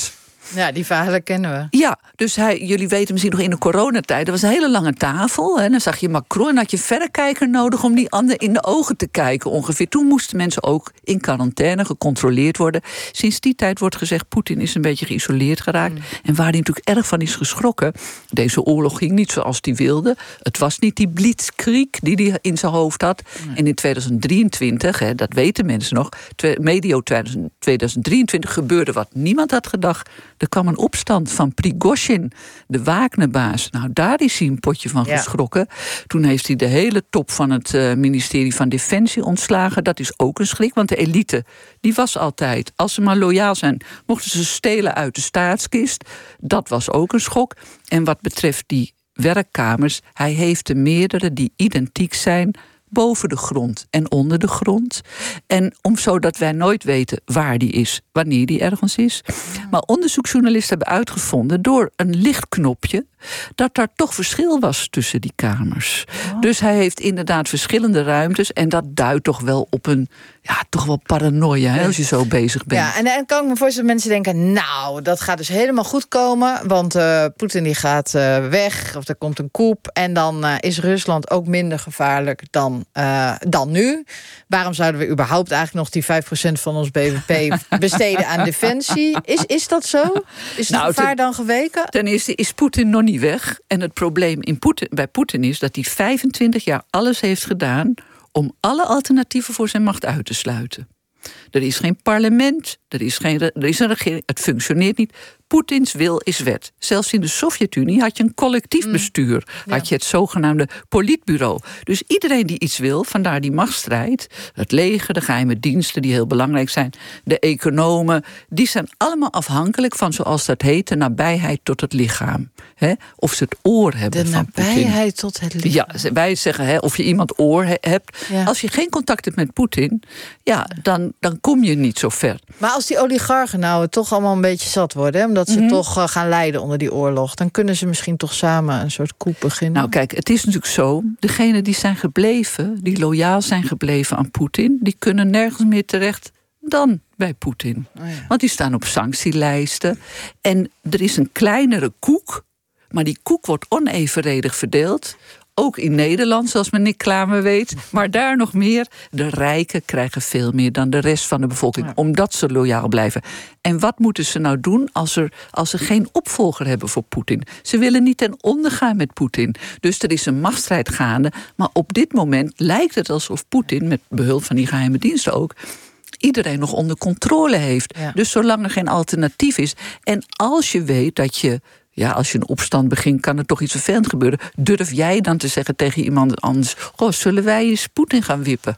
Ja, die verhalen kennen we. Ja, dus hij, jullie weten misschien nog in de coronatijd, er was een hele lange tafel. En dan zag je Macron en had je verrekijker nodig om die ander in de ogen te kijken ongeveer. Toen moesten mensen ook in quarantaine gecontroleerd worden. Sinds die tijd wordt gezegd, Poetin is een beetje geïsoleerd geraakt. Mm. En waar hij natuurlijk erg van is geschrokken, deze oorlog ging niet zoals hij wilde. Het was niet die blitzkrieg die hij in zijn hoofd had. Mm. En in tweeduizend drieëntwintig, hè, dat weten mensen nog, medio tweeduizend drieëntwintig gebeurde wat niemand had gedacht. Er kwam een opstand van Prigozhin, de Wagnerbaas. Nou, daar is hij een potje van geschrokken. Ja. Toen heeft hij de hele top van het uh, ministerie van Defensie ontslagen. Dat is ook een schrik, want de elite, die was altijd, als ze maar loyaal zijn, mochten ze stelen uit de staatskist. Dat was ook een schok. En wat betreft die werkkamers, hij heeft er meerdere die identiek zijn boven de grond en onder de grond. En om zodat wij nooit weten waar die is, wanneer die ergens is. Maar onderzoeksjournalisten hebben uitgevonden door een lichtknopje dat daar toch verschil was tussen die kamers. Oh. Dus hij heeft inderdaad verschillende ruimtes en dat duidt toch wel op een, ja, toch wel paranoia, hè, als je zo bezig bent. Ja, en dan kan ik me voorstellen dat mensen denken, nou, dat gaat dus helemaal goed komen, want uh, Poetin die gaat uh, weg, of er komt een coup, en dan uh, is Rusland ook minder gevaarlijk dan, uh, dan nu. Waarom zouden we überhaupt eigenlijk nog die vijf procent van ons B B P besteden aan defensie? Is, is dat zo? Is het nou, gevaar ten, dan geweken? Ten eerste is Poetin nog niet weg. En het probleem in Poetin, bij Poetin is dat hij vijfentwintig jaar alles heeft gedaan om alle alternatieven voor zijn macht uit te sluiten. Er is geen parlement, er is, geen, er is een regering, het functioneert niet. Poetins wil is wet. Zelfs in de Sovjet-Unie had je een collectief bestuur. Mm, ja. Had je het zogenaamde politbureau. Dus iedereen die iets wil, vandaar die machtsstrijd. Het leger, de geheime diensten die heel belangrijk zijn. De economen, die zijn allemaal afhankelijk van, zoals dat heet, de nabijheid tot het lichaam. He? Of ze het oor hebben de van Poetin. De nabijheid tot het lichaam. Ja, wij zeggen he, of je iemand oor he, hebt. Ja. Als je geen contact hebt met Poetin, ja, dan, dan kom je niet zo ver. Maar als die oligarchen nou toch allemaal een beetje zat worden, hè, dat ze mm-hmm. toch uh, gaan lijden onder die oorlog, dan kunnen ze misschien toch samen een soort coup beginnen. Nou kijk, het is natuurlijk zo, degenen die zijn gebleven, die loyaal zijn gebleven aan Poetin, die kunnen nergens meer terecht dan bij Poetin. Oh ja. Want die staan op sanctielijsten. En er is een kleinere koek, maar die koek wordt onevenredig verdeeld. Ook in Nederland, zoals meneer Klamer weet. Maar daar nog meer. De rijken krijgen veel meer dan de rest van de bevolking. Ja. Omdat ze loyaal blijven. En wat moeten ze nou doen als, er, als ze geen opvolger hebben voor Poetin? Ze willen niet ten onder gaan met Poetin. Dus er is een machtsstrijd gaande. Maar op dit moment lijkt het alsof Poetin, met behulp van die geheime diensten ook, iedereen nog onder controle heeft. Ja. Dus zolang er geen alternatief is. En als je weet dat je, ja, als je een opstand begint, kan er toch iets vervelend gebeuren. Durf jij dan te zeggen tegen iemand anders, goh, zullen wij eens Poetin gaan wippen?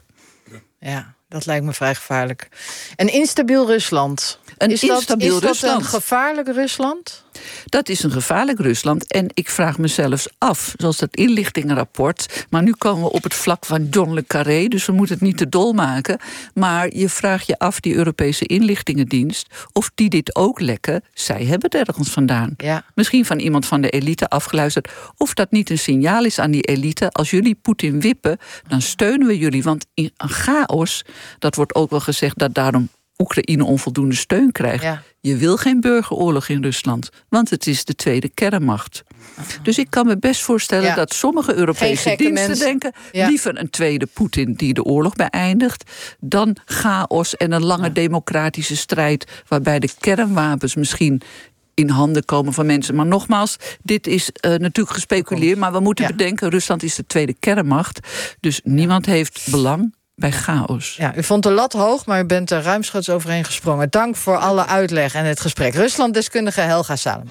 Ja, dat lijkt me vrij gevaarlijk. Een instabiel Rusland. Een is instabiel dat, is Rusland. dat een gevaarlijk Rusland? Dat is een gevaarlijk Rusland. En ik vraag me zelfs af, zoals dat inlichtingenrapport, maar nu komen we op het vlak van John le Carré, dus we moeten het niet te dol maken. Maar je vraagt je af, die Europese inlichtingendienst, of die dit ook lekken, zij hebben het ergens vandaan. Ja. Misschien van iemand van de elite afgeluisterd. Of dat niet een signaal is aan die elite, als jullie Poetin wippen, dan steunen we jullie. Want in een chaos, dat wordt ook wel gezegd dat daarom Oekraïne onvoldoende steun krijgt. Ja. Je wil geen burgeroorlog in Rusland, want het is de tweede kernmacht. Dus ik kan me best voorstellen ja. dat sommige Europese diensten mensen. denken, ja. liever een tweede Poetin die de oorlog beëindigt, dan chaos en een lange ja. democratische strijd waarbij de kernwapens misschien in handen komen van mensen. Maar nogmaals, dit is uh, natuurlijk gespeculeerd, maar we moeten ja. bedenken, Rusland is de tweede kernmacht, dus niemand heeft belang bij chaos. Ja, u vond de lat hoog, maar u bent er ruimschoots overheen gesprongen. Dank voor alle uitleg en het gesprek. Rusland-deskundige Helga Salem.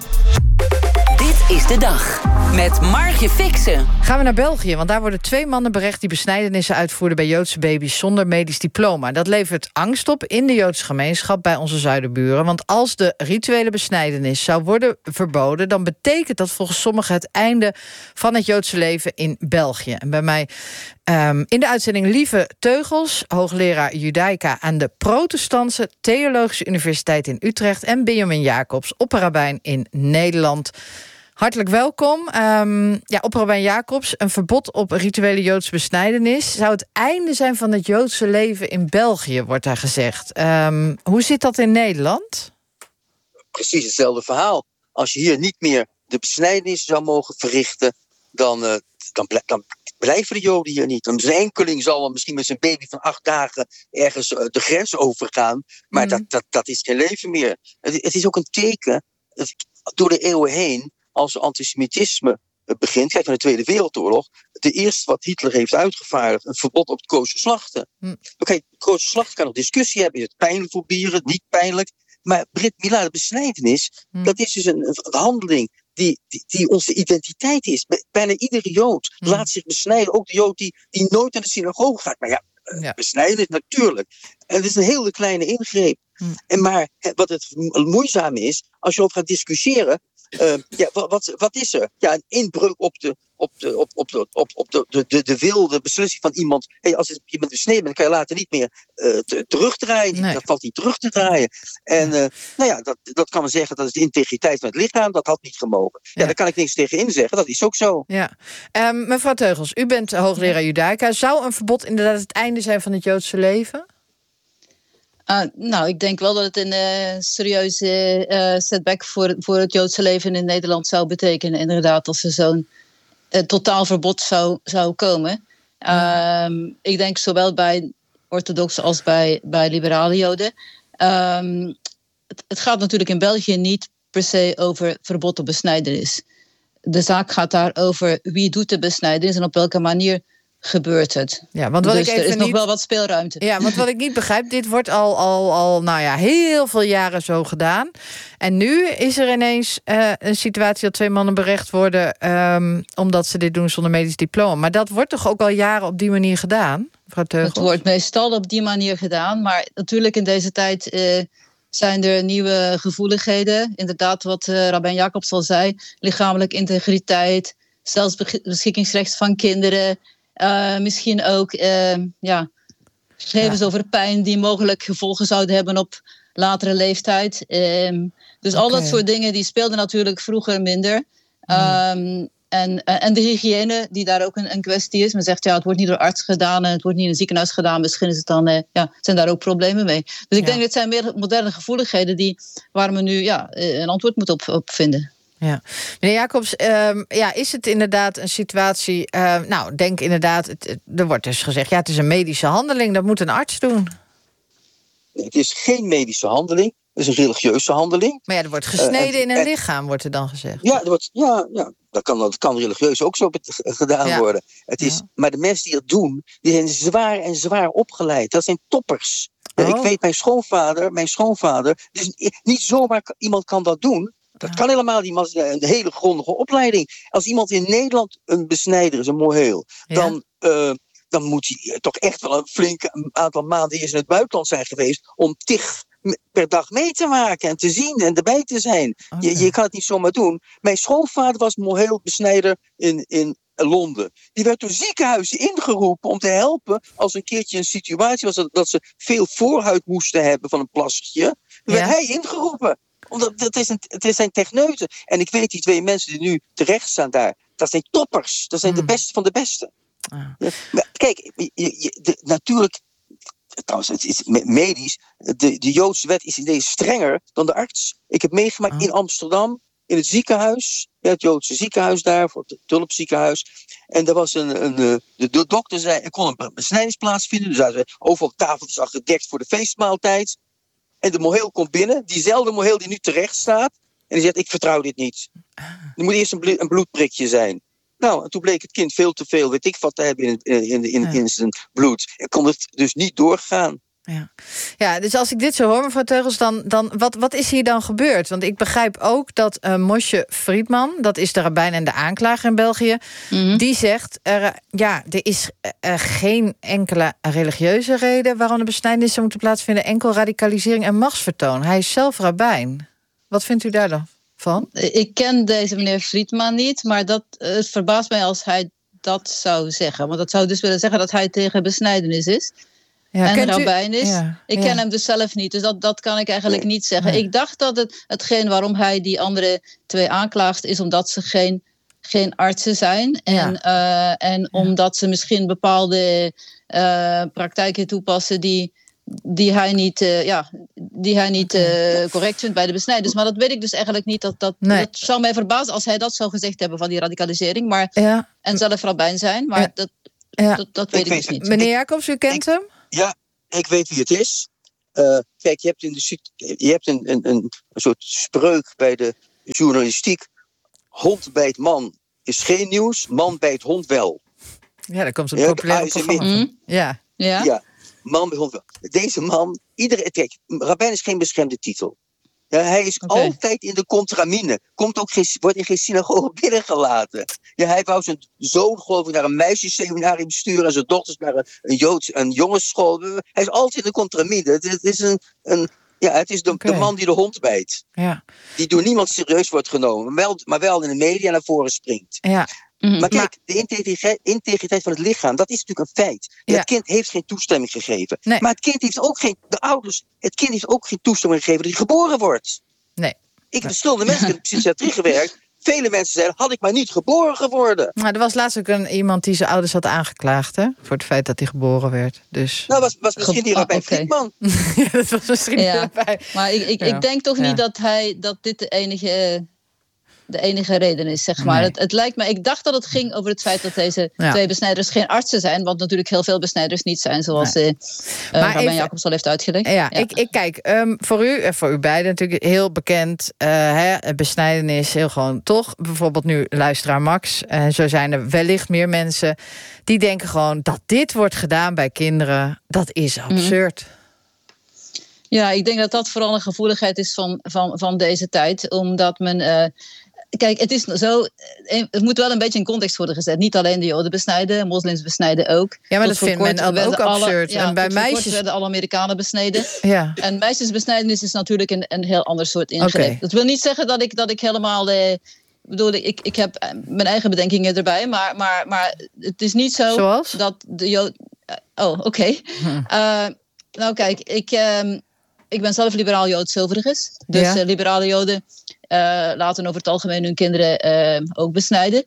Dit is de dag met Margje Fixen. Gaan we naar België, want daar worden twee mannen berecht die besnijdenissen uitvoerden bij Joodse baby's zonder medisch diploma. Dat levert angst op in de Joodse gemeenschap bij onze zuiderburen. Want als de rituele besnijdenis zou worden verboden, dan betekent dat volgens sommigen het einde van het Joodse leven in België. En bij mij um, in de uitzending Lieve Teugels, hoogleraar Judaica aan de Protestantse Theologische Universiteit in Utrecht, en Benjamin Jacobs, opperrabijn in Nederland. Hartelijk welkom. Um, ja, opperrabijn Jacobs, een verbod op rituele Joodse besnijdenis zou het einde zijn van het Joodse leven in België, wordt daar gezegd. Um, hoe zit dat in Nederland? precies hetzelfde verhaal. Als je hier niet meer de besnijdenis zou mogen verrichten, dan, uh, dan, bl- dan blijven de Joden hier niet. Een enkeling zal dan misschien met zijn baby van acht dagen ergens uh, de grens overgaan, maar mm. dat, dat, dat is geen leven meer. Het, het is ook een teken, het, door de eeuwen heen, als antisemitisme begint, kijk naar de Tweede Wereldoorlog, de eerste wat Hitler heeft uitgevaardigd, een verbod op het koosje slachten. Hm. Oké, koosje slachten kan nog discussie hebben, is het pijnlijk voor bieren, niet pijnlijk, maar Brit Mila, de besnijdenis, hm. dat is dus een, een handeling die, die, die onze identiteit is. Bijna iedere Jood hm. laat zich besnijden, ook de Jood die, die nooit naar de synagoge gaat. Maar ja, ja. besnijden natuurlijk. En het is een hele kleine ingreep. Hm. En maar wat het moeizame is, als je over gaat discussiëren, Uh, ja, wat, wat is er? Ja, een inbreuk op de, op de, op, op de, op, op de, de, de, de wilde beslissing van iemand. Hey, als je bent besneden bent, kan je later niet meer uh, te, terugdraaien. Nee. Dat valt niet terug te draaien. En uh, nou ja, dat, dat kan men zeggen, dat is de integriteit van het lichaam. Dat had niet gemogen. Ja, ja. Daar kan ik niks tegen inzeggen. Dat is ook zo. Ja. Um, mevrouw Teugels, u bent hoogleraar Judaica. Zou een verbod inderdaad het einde zijn van het Joodse leven? Uh, nou, ik denk wel dat het een uh, serieuze uh, setback voor, voor het Joodse leven in Nederland zou betekenen. Inderdaad, als er zo'n uh, totaal verbod zou, zou komen. Um, ik denk zowel bij orthodoxe als bij, bij liberale Joden. Um, het, het gaat natuurlijk in België niet per se over verbod op besnijdenis. De zaak gaat daar over wie doet de besnijdenis en op welke manier gebeurt het. Ja, want wat dus ik even er is nog niet... wel wat speelruimte. Ja, want wat ik niet begrijp, dit wordt al, al, al nou ja, heel veel jaren zo gedaan. En nu is er ineens uh, een situatie dat twee mannen berecht worden Um, omdat ze dit doen zonder medisch diploma. Maar dat wordt toch ook al jaren op die manier gedaan, mevrouw Teugels? Het wordt meestal op die manier gedaan. Maar natuurlijk in deze tijd Uh, zijn er nieuwe gevoeligheden. Inderdaad, wat uh, Rabijn Jacobs al zei. Lichamelijke integriteit, zelfs beschikkingsrecht van kinderen. Uh, misschien ook uh, ja, gegevens ja. over pijn die mogelijk gevolgen zouden hebben op latere leeftijd. Um, dus okay. al dat soort dingen die speelden natuurlijk vroeger minder. Um, en, en de hygiëne, die daar ook een, een kwestie is. Men zegt, ja, het wordt niet door arts gedaan en het wordt niet in een ziekenhuis gedaan. Misschien is het dan, uh, ja, zijn daar ook problemen mee. Dus ik ja. denk, het zijn meer moderne gevoeligheden die, waar we nu ja, een antwoord moet op, op vinden. Ja. Meneer Jacobs, um, ja, is het inderdaad een situatie Uh, nou, denk inderdaad, het, het, er wordt dus gezegd, ja, het is een medische handeling, dat moet een arts doen. Het is geen medische handeling, het is een religieuze handeling. Maar ja, er wordt gesneden uh, en, in een en, lichaam, wordt er dan gezegd. Ja, er wordt, ja, ja dat, kan, dat kan religieus ook zo gedaan ja. worden. Het is, ja. Maar de mensen die dat doen, die zijn zwaar en zwaar opgeleid. Dat zijn toppers. Oh. Ja, ik weet, mijn schoonvader, mijn schoonvader, dus niet zomaar iemand kan dat doen. Dat kan helemaal niet, maar een hele grondige opleiding. Als iemand in Nederland een besnijder is, een moheel, ja. dan, uh, dan moet hij toch echt wel een flink aantal maanden eerst in het buitenland zijn geweest om tig per dag mee te maken en te zien en erbij te zijn. Okay. Je, je kan het niet zomaar doen. Mijn schoonvader was moheel besnijder in, in Londen. Die werd door ziekenhuizen ingeroepen om te helpen als een keertje een situatie was dat, dat ze veel voorhuid moesten hebben van een plasje. Dan werd ja. hij ingeroepen. Omdat het, is een, het zijn techneuten. En ik weet die twee mensen die nu terecht staan daar, dat zijn toppers. Dat zijn mm. de beste van de beste. Ah. Ja, maar kijk, je, je, de, natuurlijk, trouwens, het is medisch. De, de Joodse wet is in deze strenger dan de arts. Ik heb meegemaakt ah. in Amsterdam, in het ziekenhuis, ja, het Joodse ziekenhuis daar, voor het Tulpziekenhuis. En er was een, een de, de dokter zei, er kon een besnijdenis plaatsvinden. Dus hij zei, overal tafeltjes al gedekt voor de feestmaaltijd. En de moheel komt binnen, diezelfde moheel die nu terecht staat. En die zegt, ik vertrouw dit niet. Er moet eerst een, bl- een bloedprikje zijn. Nou, en toen bleek het kind veel te veel, weet ik wat te hebben in, in, in, in, ja. in zijn bloed. En kon het dus niet doorgaan. Ja. ja, dus als ik dit zo hoor, mevrouw Teugels, dan, dan wat, wat is hier dan gebeurd? Want ik begrijp ook dat uh, Moshe Friedman, dat is de rabbijn en de aanklager in België, mm-hmm. die zegt, uh, ja, er is uh, geen enkele religieuze reden waarom de besnijdenis zou moeten plaatsvinden, enkel radicalisering en machtsvertoon. Hij is zelf rabbijn. Wat vindt u daar dan van? Ik ken deze meneer Friedman niet, maar dat, uh, het verbaast mij als hij dat zou zeggen. Want dat zou dus willen zeggen dat hij tegen besnijdenis is. Ja, en rabbijn is. Ja, ik ken ja. hem dus zelf niet, dus dat, dat kan ik eigenlijk niet zeggen. Nee. Ik dacht dat het, hetgeen waarom hij die andere twee aanklaagt, is omdat ze geen, geen artsen zijn. En, ja. uh, en ja. omdat ze misschien bepaalde uh, praktijken toepassen die, die hij niet, uh, ja, die hij niet uh, correct vindt bij de besnijders. Maar dat weet ik dus eigenlijk niet. Dat, dat, nee. dat zou mij verbazen als hij dat zou gezegd hebben van die radicalisering. Maar, ja. En zelf rabbijn zijn. Maar ja. dat, ja. dat, dat weet ik, ik weet, dus niet. Meneer Jacobs, u kent ik, hem? Ja, ik weet wie het is. Uh, kijk, je hebt, in de, je hebt een, een, een soort spreuk bij de journalistiek. Hond bijt man is geen nieuws, man bijt hond wel. Ja, daar komt zo'n populair programma van. Ja. Ja. ja, man bijt hond wel. Deze man, iedere, kijk, rabbijn is geen beschermde titel. Ja, hij is okay. altijd in de contramine. Komt ook geen, wordt in geen synagoge binnengelaten. Ja, hij wou zijn zoon, geloof ik, naar een meisjesseminarium sturen en zijn dochters naar een, een Joods, een jongensschool. Hij is altijd in de contramine. Het, het is een, een Ja, het is de, okay. de man die de hond bijt. Ja. Die door niemand serieus wordt genomen. Maar wel, maar wel in de media naar voren springt. Ja. Mm-hmm. Maar kijk, de integriteit, integriteit van het lichaam, dat is natuurlijk een feit. Ja. Het kind heeft geen toestemming gegeven. Nee. Maar het kind heeft ook geen, de ouders, het kind heeft ook geen toestemming gegeven dat hij geboren wordt. Nee. Ik heb verschillende mensen in de psychiatrie gewerkt. Vele mensen zeiden, had ik maar niet geboren geworden. Maar er was laatst ook een, iemand die zijn ouders had aangeklaagd, hè? Voor het feit dat hij geboren werd. Dus... Nou, was, was misschien die Rabijn okay. Friedman. Ja, dat was misschien ja. erbij. Maar ik, ik, ja. ik denk toch ja. niet dat, hij, dat dit de enige, de enige reden is, zeg maar. Nee. Het, het lijkt me, ik dacht dat het ging over het feit dat deze ja. twee besnijders geen artsen zijn. Wat natuurlijk heel veel besnijders niet zijn, zoals nee. uh, uh, Rabijn Jacobs al heeft uitgelegd. Ja, ja. Ik, ik kijk, um, voor u en voor u beiden natuurlijk heel bekend. Uh, hè, besnijdenis, heel gewoon toch. Bijvoorbeeld nu luisteraar Max. En uh, zo zijn er wellicht meer mensen die denken gewoon dat dit wordt gedaan bij kinderen. Dat is absurd. Mm-hmm. Ja, ik denk dat dat vooral een gevoeligheid is van, van, van deze tijd. Omdat men... Uh, Kijk, het is zo. Het moet wel een beetje in context worden gezet. Niet alleen de Joden besnijden, moslims besnijden ook. Ja, maar tot dat vindt men ook absurd. Alle, ja, en bij meisjes werden alle Amerikanen besneden. Ja. En meisjesbesnijdenis is natuurlijk een, een heel ander soort ingreep. Okay. Dat wil niet zeggen dat ik, dat ik helemaal. Eh, bedoel, ik, ik heb mijn eigen bedenkingen erbij, maar, maar, maar het is niet zo Zoals? dat de Joden. Oh, oké. Okay. Hm. Uh, nou, kijk, ik. Um, Ik ben zelf liberaal Joods overigens. Dus ja. uh, liberale Joden uh, laten over het algemeen hun kinderen uh, ook besnijden.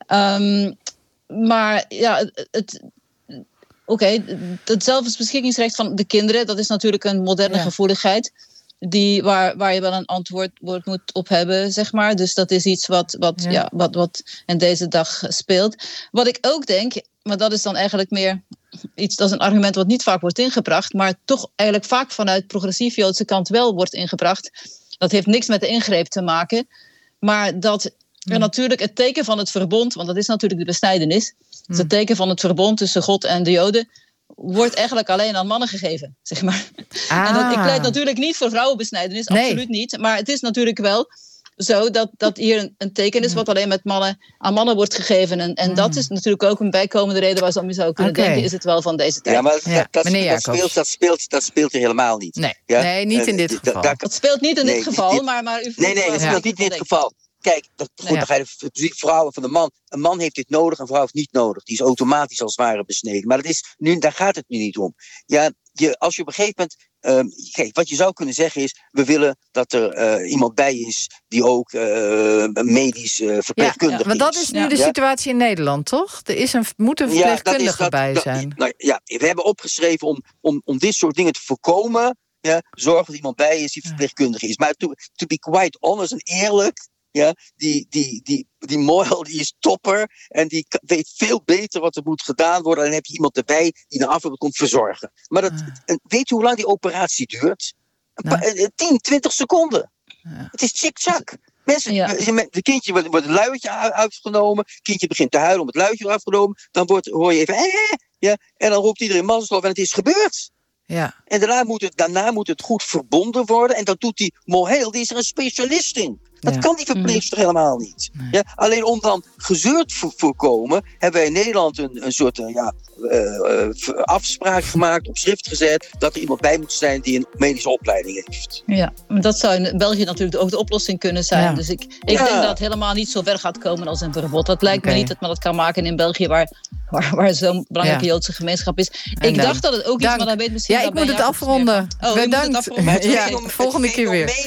Um, maar ja, het, het, oké, okay, het zelfbeschikkingsrecht van de kinderen, dat is natuurlijk een moderne ja. gevoeligheid. Die, waar, waar je wel een antwoord moet op hebben, zeg maar. Dus dat is iets wat, wat, ja. Ja, wat, wat in deze dag speelt. Wat ik ook denk, maar dat is dan eigenlijk meer iets, dat is een argument wat niet vaak wordt ingebracht, maar toch eigenlijk vaak vanuit progressief Joodse kant wel wordt ingebracht. Dat heeft niks met de ingreep te maken. Maar dat er hmm. natuurlijk het teken van het verbond, want dat is natuurlijk de besnijdenis. Hmm. Dus het teken van het verbond tussen God en de Joden wordt eigenlijk alleen aan mannen gegeven, zeg maar. Ah. En dat, ik pleit natuurlijk niet voor vrouwenbesnijdenis, nee. absoluut niet. Maar het is natuurlijk wel zo dat, dat hier een, een teken is wat alleen met mannen aan mannen wordt gegeven. En, en mm. dat is natuurlijk ook een bijkomende reden waar je zou kunnen okay. denken, is het wel van deze tijd. Ja, maar ja. Dat, dat, dat, speelt, dat, speelt, dat speelt er helemaal niet. Nee, ja? nee niet in dit uh, geval. Dat, dat speelt niet in nee, dit geval, dit, maar, maar u Nee, nee, dat speelt niet in dit geval. Kijk, dat, goed, ja. dan ga je de fysiek vrouwen van de man. Een man heeft dit nodig, een vrouw heeft niet nodig. Die is automatisch als het ware besneden. Maar dat is, nu, daar gaat het nu niet om. Ja, je, als je op een gegeven moment... Um, kijk, wat je zou kunnen zeggen is, we willen dat er uh, iemand bij is die ook uh, medisch uh, verpleegkundige ja, ja, want dat is nu ja. de situatie in Nederland, toch? Er is een, moet een verpleegkundige ja, dat bij dat, zijn. Nou, ja, we hebben opgeschreven om, om, om dit soort dingen te voorkomen. Ja, zorg dat iemand bij is die verpleegkundige is. Maar to, to be quite honest en eerlijk, ja, die, die, die, die Moyle die is topper en die weet veel beter wat er moet gedaan worden. En dan heb je iemand erbij die na afloop komt verzorgen. Maar dat, ah. weet je hoe lang die operatie duurt? Een paar, ja. tien, twintig seconden. Ja. Het is tjik-tjak. Mensen, ja. De kindje wordt, wordt een luiertje uitgenomen. Het kindje begint te huilen om het luiertje wordt afgenomen. Dan wordt, hoor je even... Eh, ja, en dan roept iedereen mazzelstof en het is gebeurd. Ja. En daarna moet, het, daarna moet het goed verbonden worden. En dat doet die Mohel, die is er een specialist in. Dat ja. kan die verpleegster mm. helemaal niet. Nee. Ja, alleen om dan gezeurd te voorkomen, hebben wij in Nederland een, een soort uh, ja, uh, uh, afspraak gemaakt, op schrift gezet, dat er iemand bij moet zijn die een medische opleiding heeft. Ja, dat zou in België natuurlijk ook de oplossing kunnen zijn. Ja. Dus ik, ik ja. denk dat het helemaal niet zo ver gaat komen als een verbod. Dat lijkt okay. me niet dat men dat kan maken in België, waar, waar, waar zo'n belangrijke ja. Joodse gemeenschap is. En ik dan, dacht dat het ook dank. iets, maar dan weet misschien... Ja, ik moet het afronden. Oh, Bedankt. Het afronden. Ja, volgende keer weer.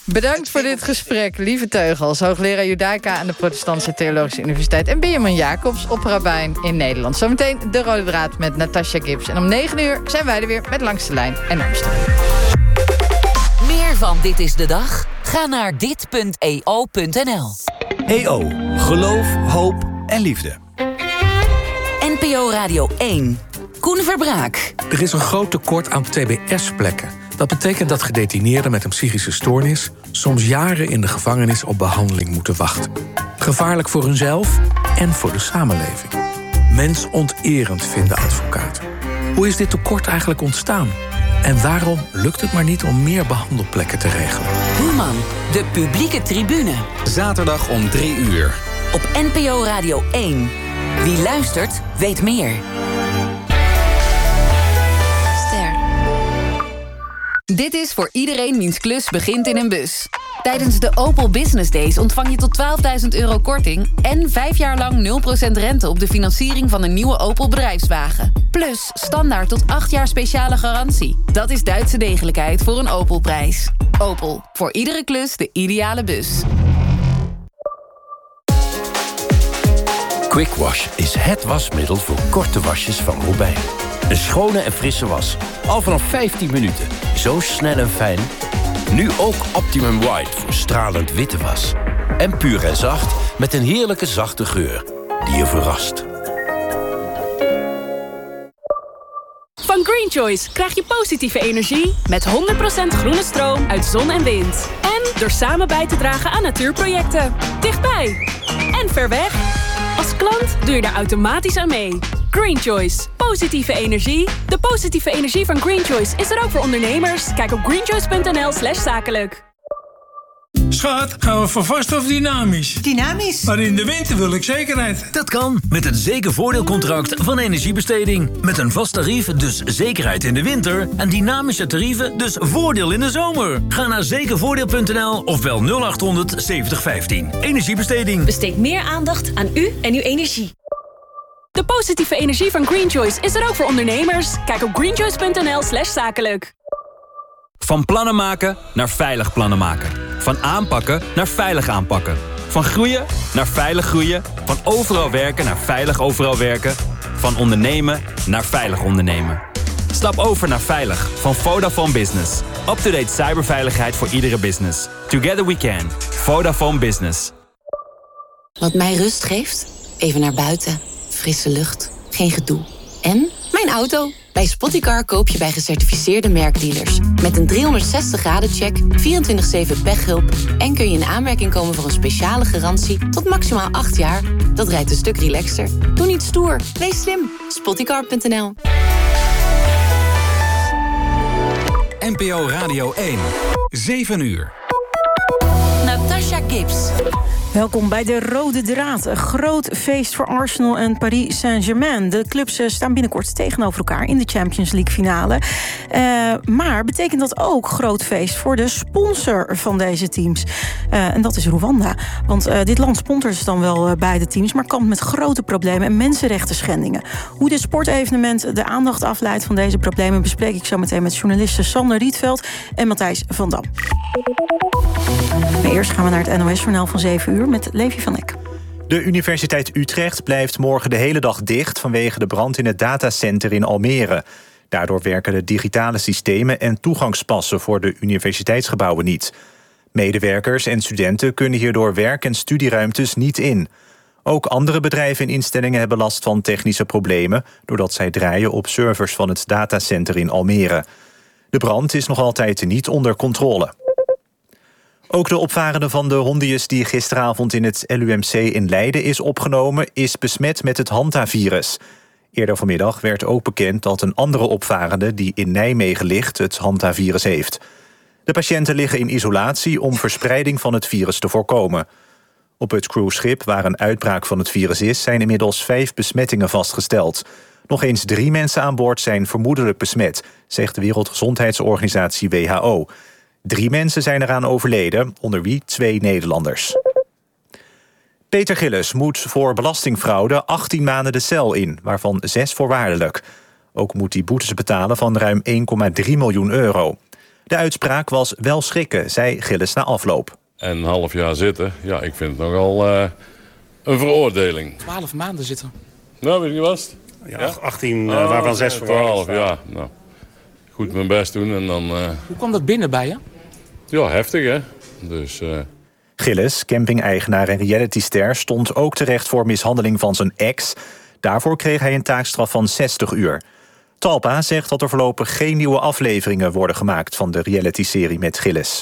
Bedankt voor dit gesprek, Lieve Teugels, hoogleraar Judaica aan de Protestantse Theologische Universiteit, en Benjamin Jacobs, opperrabijn in Nederland. Zometeen de Rode Draad met Natasha Gibbs. En om negen uur zijn wij er weer met Langs de Lijn en Amsterdam. Meer van Dit is de Dag? Ga naar dit punt e o punt n l. E O. Geloof, hoop en liefde. N P O Radio één. Koen Verbraak. Er is een groot tekort aan T B S-plekken. Dat betekent dat gedetineerden met een psychische stoornis soms jaren in de gevangenis op behandeling moeten wachten. Gevaarlijk voor hunzelf en voor de samenleving. Mensonterend, vinden advocaten. Hoe is dit tekort eigenlijk ontstaan? En waarom lukt het maar niet om meer behandelplekken te regelen? Human, de publieke tribune. Zaterdag om drie uur. Op N P O Radio één. Wie luistert, weet meer. Dit is voor iedereen wiens klus begint in een bus. Tijdens de Opel Business Days ontvang je tot twaalfduizend euro korting... en vijf jaar lang nul procent rente op de financiering van een nieuwe Opel bedrijfswagen. Plus standaard tot acht jaar speciale garantie. Dat is Duitse degelijkheid voor een Opel-prijs. Opel, voor iedere klus de ideale bus. Quick Wash is het wasmiddel voor korte wasjes van Robijn. Een schone en frisse was. Al vanaf vijftien minuten. Zo snel en fijn. Nu ook Optimum White voor stralend witte was. En puur en zacht met een heerlijke zachte geur die je verrast. Van Green Choice krijg je positieve energie met honderd procent groene stroom uit zon en wind. En door samen bij te dragen aan natuurprojecten. Dichtbij en ver weg. Als klant doe je daar automatisch aan mee. Green Choice. Positieve energie. De positieve energie van Green Choice is er ook voor ondernemers. Kijk op greenchoice punt n l slash zakelijk. Schat, gaan we voor vast of dynamisch? Dynamisch. Maar in de winter wil ik zekerheid. Dat kan met het zekervoordeelcontract van Energiebesteding. Met een vast tarief, dus zekerheid in de winter. En dynamische tarieven, dus voordeel in de zomer. Ga naar zekervoordeel punt n l of bel nul acht honderd zeventig vijftien. Energiebesteding. Besteed meer aandacht aan u en uw energie. De positieve energie van Green Choice is er ook voor ondernemers. Kijk op greenchoice punt n l slash zakelijk. Van plannen maken naar veilig plannen maken. Van aanpakken naar veilig aanpakken. Van groeien naar veilig groeien. Van overal werken naar veilig overal werken. Van ondernemen naar veilig ondernemen. Stap over naar veilig van Vodafone Business. Up-to-date cyberveiligheid voor iedere business. Together we can. Vodafone Business. Wat mij rust geeft? Even naar buiten. Frisse lucht. Geen gedoe. En mijn auto. Bij Spottycar koop je bij gecertificeerde merkdealers. Met een driehonderdzestig graden check, vierentwintig zeven pechhulp... en kun je in aanmerking komen voor een speciale garantie tot maximaal acht jaar. Dat rijdt een stuk relaxter. Doe niet stoer, wees slim. Spottycar punt n l. N P O Radio één. zeven uur. Natasha Gibbs. Welkom bij de Rode Draad. Een groot feest voor Arsenal en Paris Saint-Germain. De clubs staan binnenkort tegenover elkaar in de Champions League finale. Uh, maar betekent dat ook groot feest voor de sponsor van deze teams? Uh, en dat is Rwanda. Want uh, dit land sponsort dan wel uh, beide teams, maar kampt met grote problemen en mensenrechten schendingen. Hoe dit sportevenement de aandacht afleidt van deze problemen bespreek ik zo meteen met journalisten Sander Rietveld en Matthijs van Dam. Maar eerst gaan we naar het N O S-journaal van zeven uur met Levi van Eck. De Universiteit Utrecht blijft morgen de hele dag dicht vanwege de brand in het datacenter in Almere. Daardoor werken de digitale systemen en toegangspassen voor de universiteitsgebouwen niet. Medewerkers en studenten kunnen hierdoor werk- en studieruimtes niet in. Ook andere bedrijven en instellingen hebben last van technische problemen, doordat zij draaien op servers van het datacenter in Almere. De brand is nog altijd niet onder controle. Ook de opvarende van de Hondius die gisteravond in het L U M C in Leiden is opgenomen, is besmet met het Hanta-virus. Eerder vanmiddag werd ook bekend dat een andere opvarende die in Nijmegen ligt het Hanta-virus heeft. De patiënten liggen in isolatie om verspreiding van het virus te voorkomen. Op het cruiseschip waar een uitbraak van het virus is, zijn inmiddels vijf besmettingen vastgesteld. Nog eens drie mensen aan boord zijn vermoedelijk besmet, zegt de Wereldgezondheidsorganisatie W H O. Drie mensen zijn eraan overleden, onder wie twee Nederlanders. Peter Gillis moet voor belastingfraude achttien maanden de cel in, waarvan zes voorwaardelijk. Ook moet hij boetes betalen van ruim één komma drie miljoen euro. De uitspraak was wel schrikken, zei Gillis na afloop. En een half jaar zitten, ja, ik vind het nogal uh, een veroordeling. Twaalf maanden zitten. Nou, weet je wat? Ja, achttien, uh, oh, waarvan zes voor twaalf, ja. Nou, goed mijn best doen en dan... Uh... Hoe kwam dat binnen bij je? Ja, heftig, hè. Dus... Uh... Gillis, camping-eigenaar en realityster, stond ook terecht voor mishandeling van zijn ex. Daarvoor kreeg hij een taakstraf van zestig uur. Talpa zegt dat er voorlopig geen nieuwe afleveringen worden gemaakt van de realityserie met Gillis.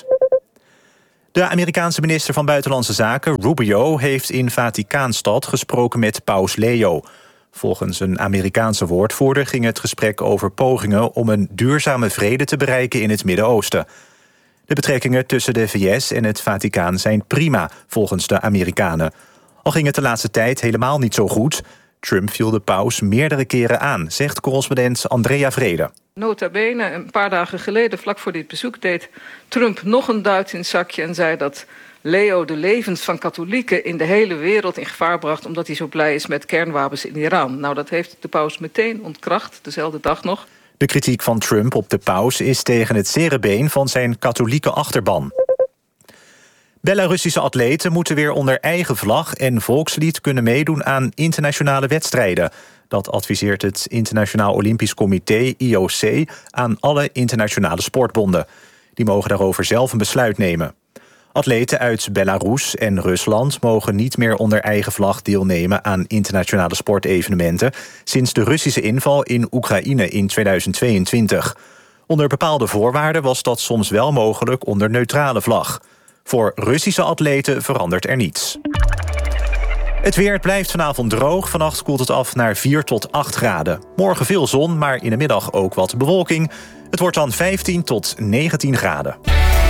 De Amerikaanse minister van Buitenlandse Zaken, Rubio, heeft in Vaticaanstad gesproken met paus Leo. Volgens een Amerikaanse woordvoerder ging het gesprek over pogingen om een duurzame vrede te bereiken in het Midden-Oosten. De betrekkingen tussen de V S en het Vaticaan zijn prima, volgens de Amerikanen. Al ging het de laatste tijd helemaal niet zo goed. Trump viel de paus meerdere keren aan, zegt correspondent Andrea Vrede. Nota bene, een paar dagen geleden, vlak voor dit bezoek, deed Trump nog een duit in het zakje en zei dat Leo de levens van katholieken in de hele wereld in gevaar bracht omdat hij zo blij is met kernwapens in Iran. Nou, dat heeft de paus meteen ontkracht, dezelfde dag nog. De kritiek van Trump op de paus is tegen het zere been van zijn katholieke achterban. Belarussische atleten moeten weer onder eigen vlag en volkslied kunnen meedoen aan internationale wedstrijden. Dat adviseert het Internationaal Olympisch Comité, I O C, aan alle internationale sportbonden. Die mogen daarover zelf een besluit nemen. Atleten uit Belarus en Rusland mogen niet meer onder eigen vlag deelnemen aan internationale sportevenementen sinds de Russische inval in Oekraïne in tweeduizend tweeëntwintig. Onder bepaalde voorwaarden was dat soms wel mogelijk onder neutrale vlag. Voor Russische atleten verandert er niets. Het weer blijft vanavond droog. Vannacht koelt het af naar vier tot acht graden. Morgen veel zon, maar in de middag ook wat bewolking. Het wordt dan vijftien tot negentien graden.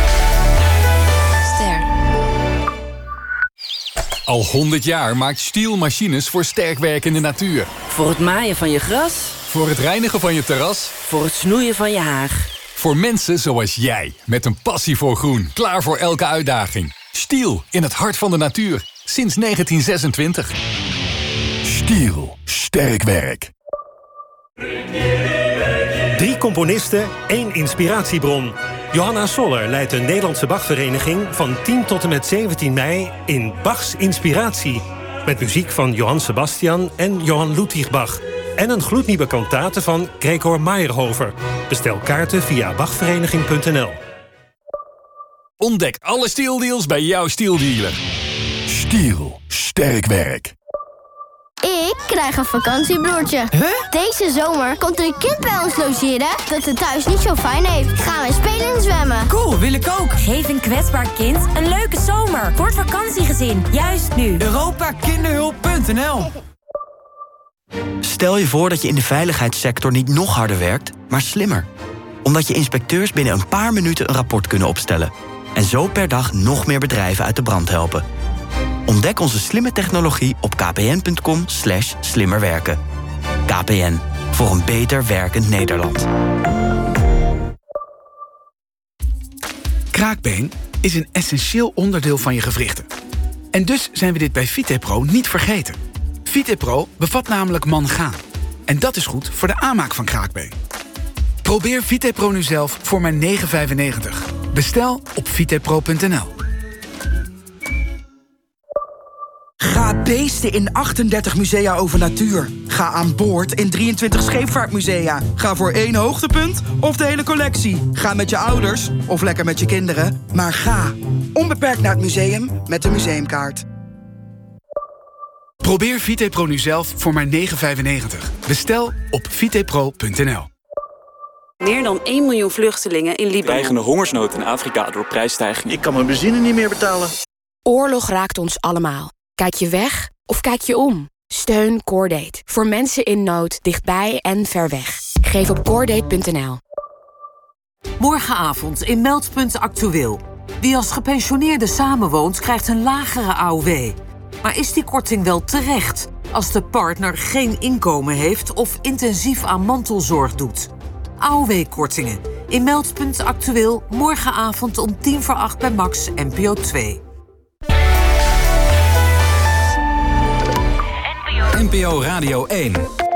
Al honderd jaar maakt Stihl machines voor sterkwerkende natuur. Voor het maaien van je gras. Voor het reinigen van je terras. Voor het snoeien van je haag. Voor mensen zoals jij, met een passie voor groen. Klaar voor elke uitdaging. Stihl, in het hart van de natuur. Sinds negentien zesentwintig. Stihl, sterk werk. Drie componisten, één inspiratiebron. Johanna Soller leidt de Nederlandse Bachvereniging van tien tot en met zeventien mei in Bachs Inspiratie. Met muziek van Johann Sebastian en Johann Ludwig Bach. En een gloednieuwe kantate van Gregor Meyerhofer. Bestel kaarten via bachvereniging punt n l. Ontdek alle Stihl-deals bij jouw Stihl-dealer. Stihl, sterk werk. Ik krijg een vakantiebroertje. Huh? Deze zomer komt er een kind bij ons logeren dat het thuis niet zo fijn heeft. Gaan we spelen en zwemmen. Cool, wil ik ook. Geef een kwetsbaar kind een leuke zomer. Voor het vakantiegezin, juist nu. Europa Kinderhulp punt n l. Stel je voor dat je in de veiligheidssector niet nog harder werkt, maar slimmer. Omdat je inspecteurs binnen een paar minuten een rapport kunnen opstellen. En zo per dag nog meer bedrijven uit de brand helpen. Ontdek onze slimme technologie op kpn.com slash slimmerwerken. K P N, voor een beter werkend Nederland. Kraakbeen is een essentieel onderdeel van je gewrichten. En dus zijn we dit bij Vitepro niet vergeten. Vitepro bevat namelijk mangaan. En dat is goed voor de aanmaak van kraakbeen. Probeer Vitepro nu zelf voor maar negen vijfennegentig. Bestel op vitepro punt n l. Ga beesten in achtendertig musea over natuur. Ga aan boord in drieëntwintig scheepvaartmusea. Ga voor één hoogtepunt of de hele collectie. Ga met je ouders of lekker met je kinderen. Maar ga onbeperkt naar het museum met de museumkaart. Probeer Vitepro nu zelf voor maar negen vijfennegentig. Bestel op vitepro punt n l. Meer dan één miljoen vluchtelingen in Libanon. Dreigende hongersnood in Afrika door prijsstijgingen. Ik kan mijn benzine niet meer betalen. Oorlog raakt ons allemaal. Kijk je weg of kijk je om? Steun Cordate. Voor mensen in nood, dichtbij en ver weg. Geef op cordate punt n l. Morgenavond in Meldpunt Actueel. Wie als gepensioneerde samenwoont, krijgt een lagere A O W. Maar is die korting wel terecht als de partner geen inkomen heeft of intensief aan mantelzorg doet? A O W-kortingen. In Meldpunt Actueel morgenavond om tien voor acht bij Max N P O twee. N P O Radio één.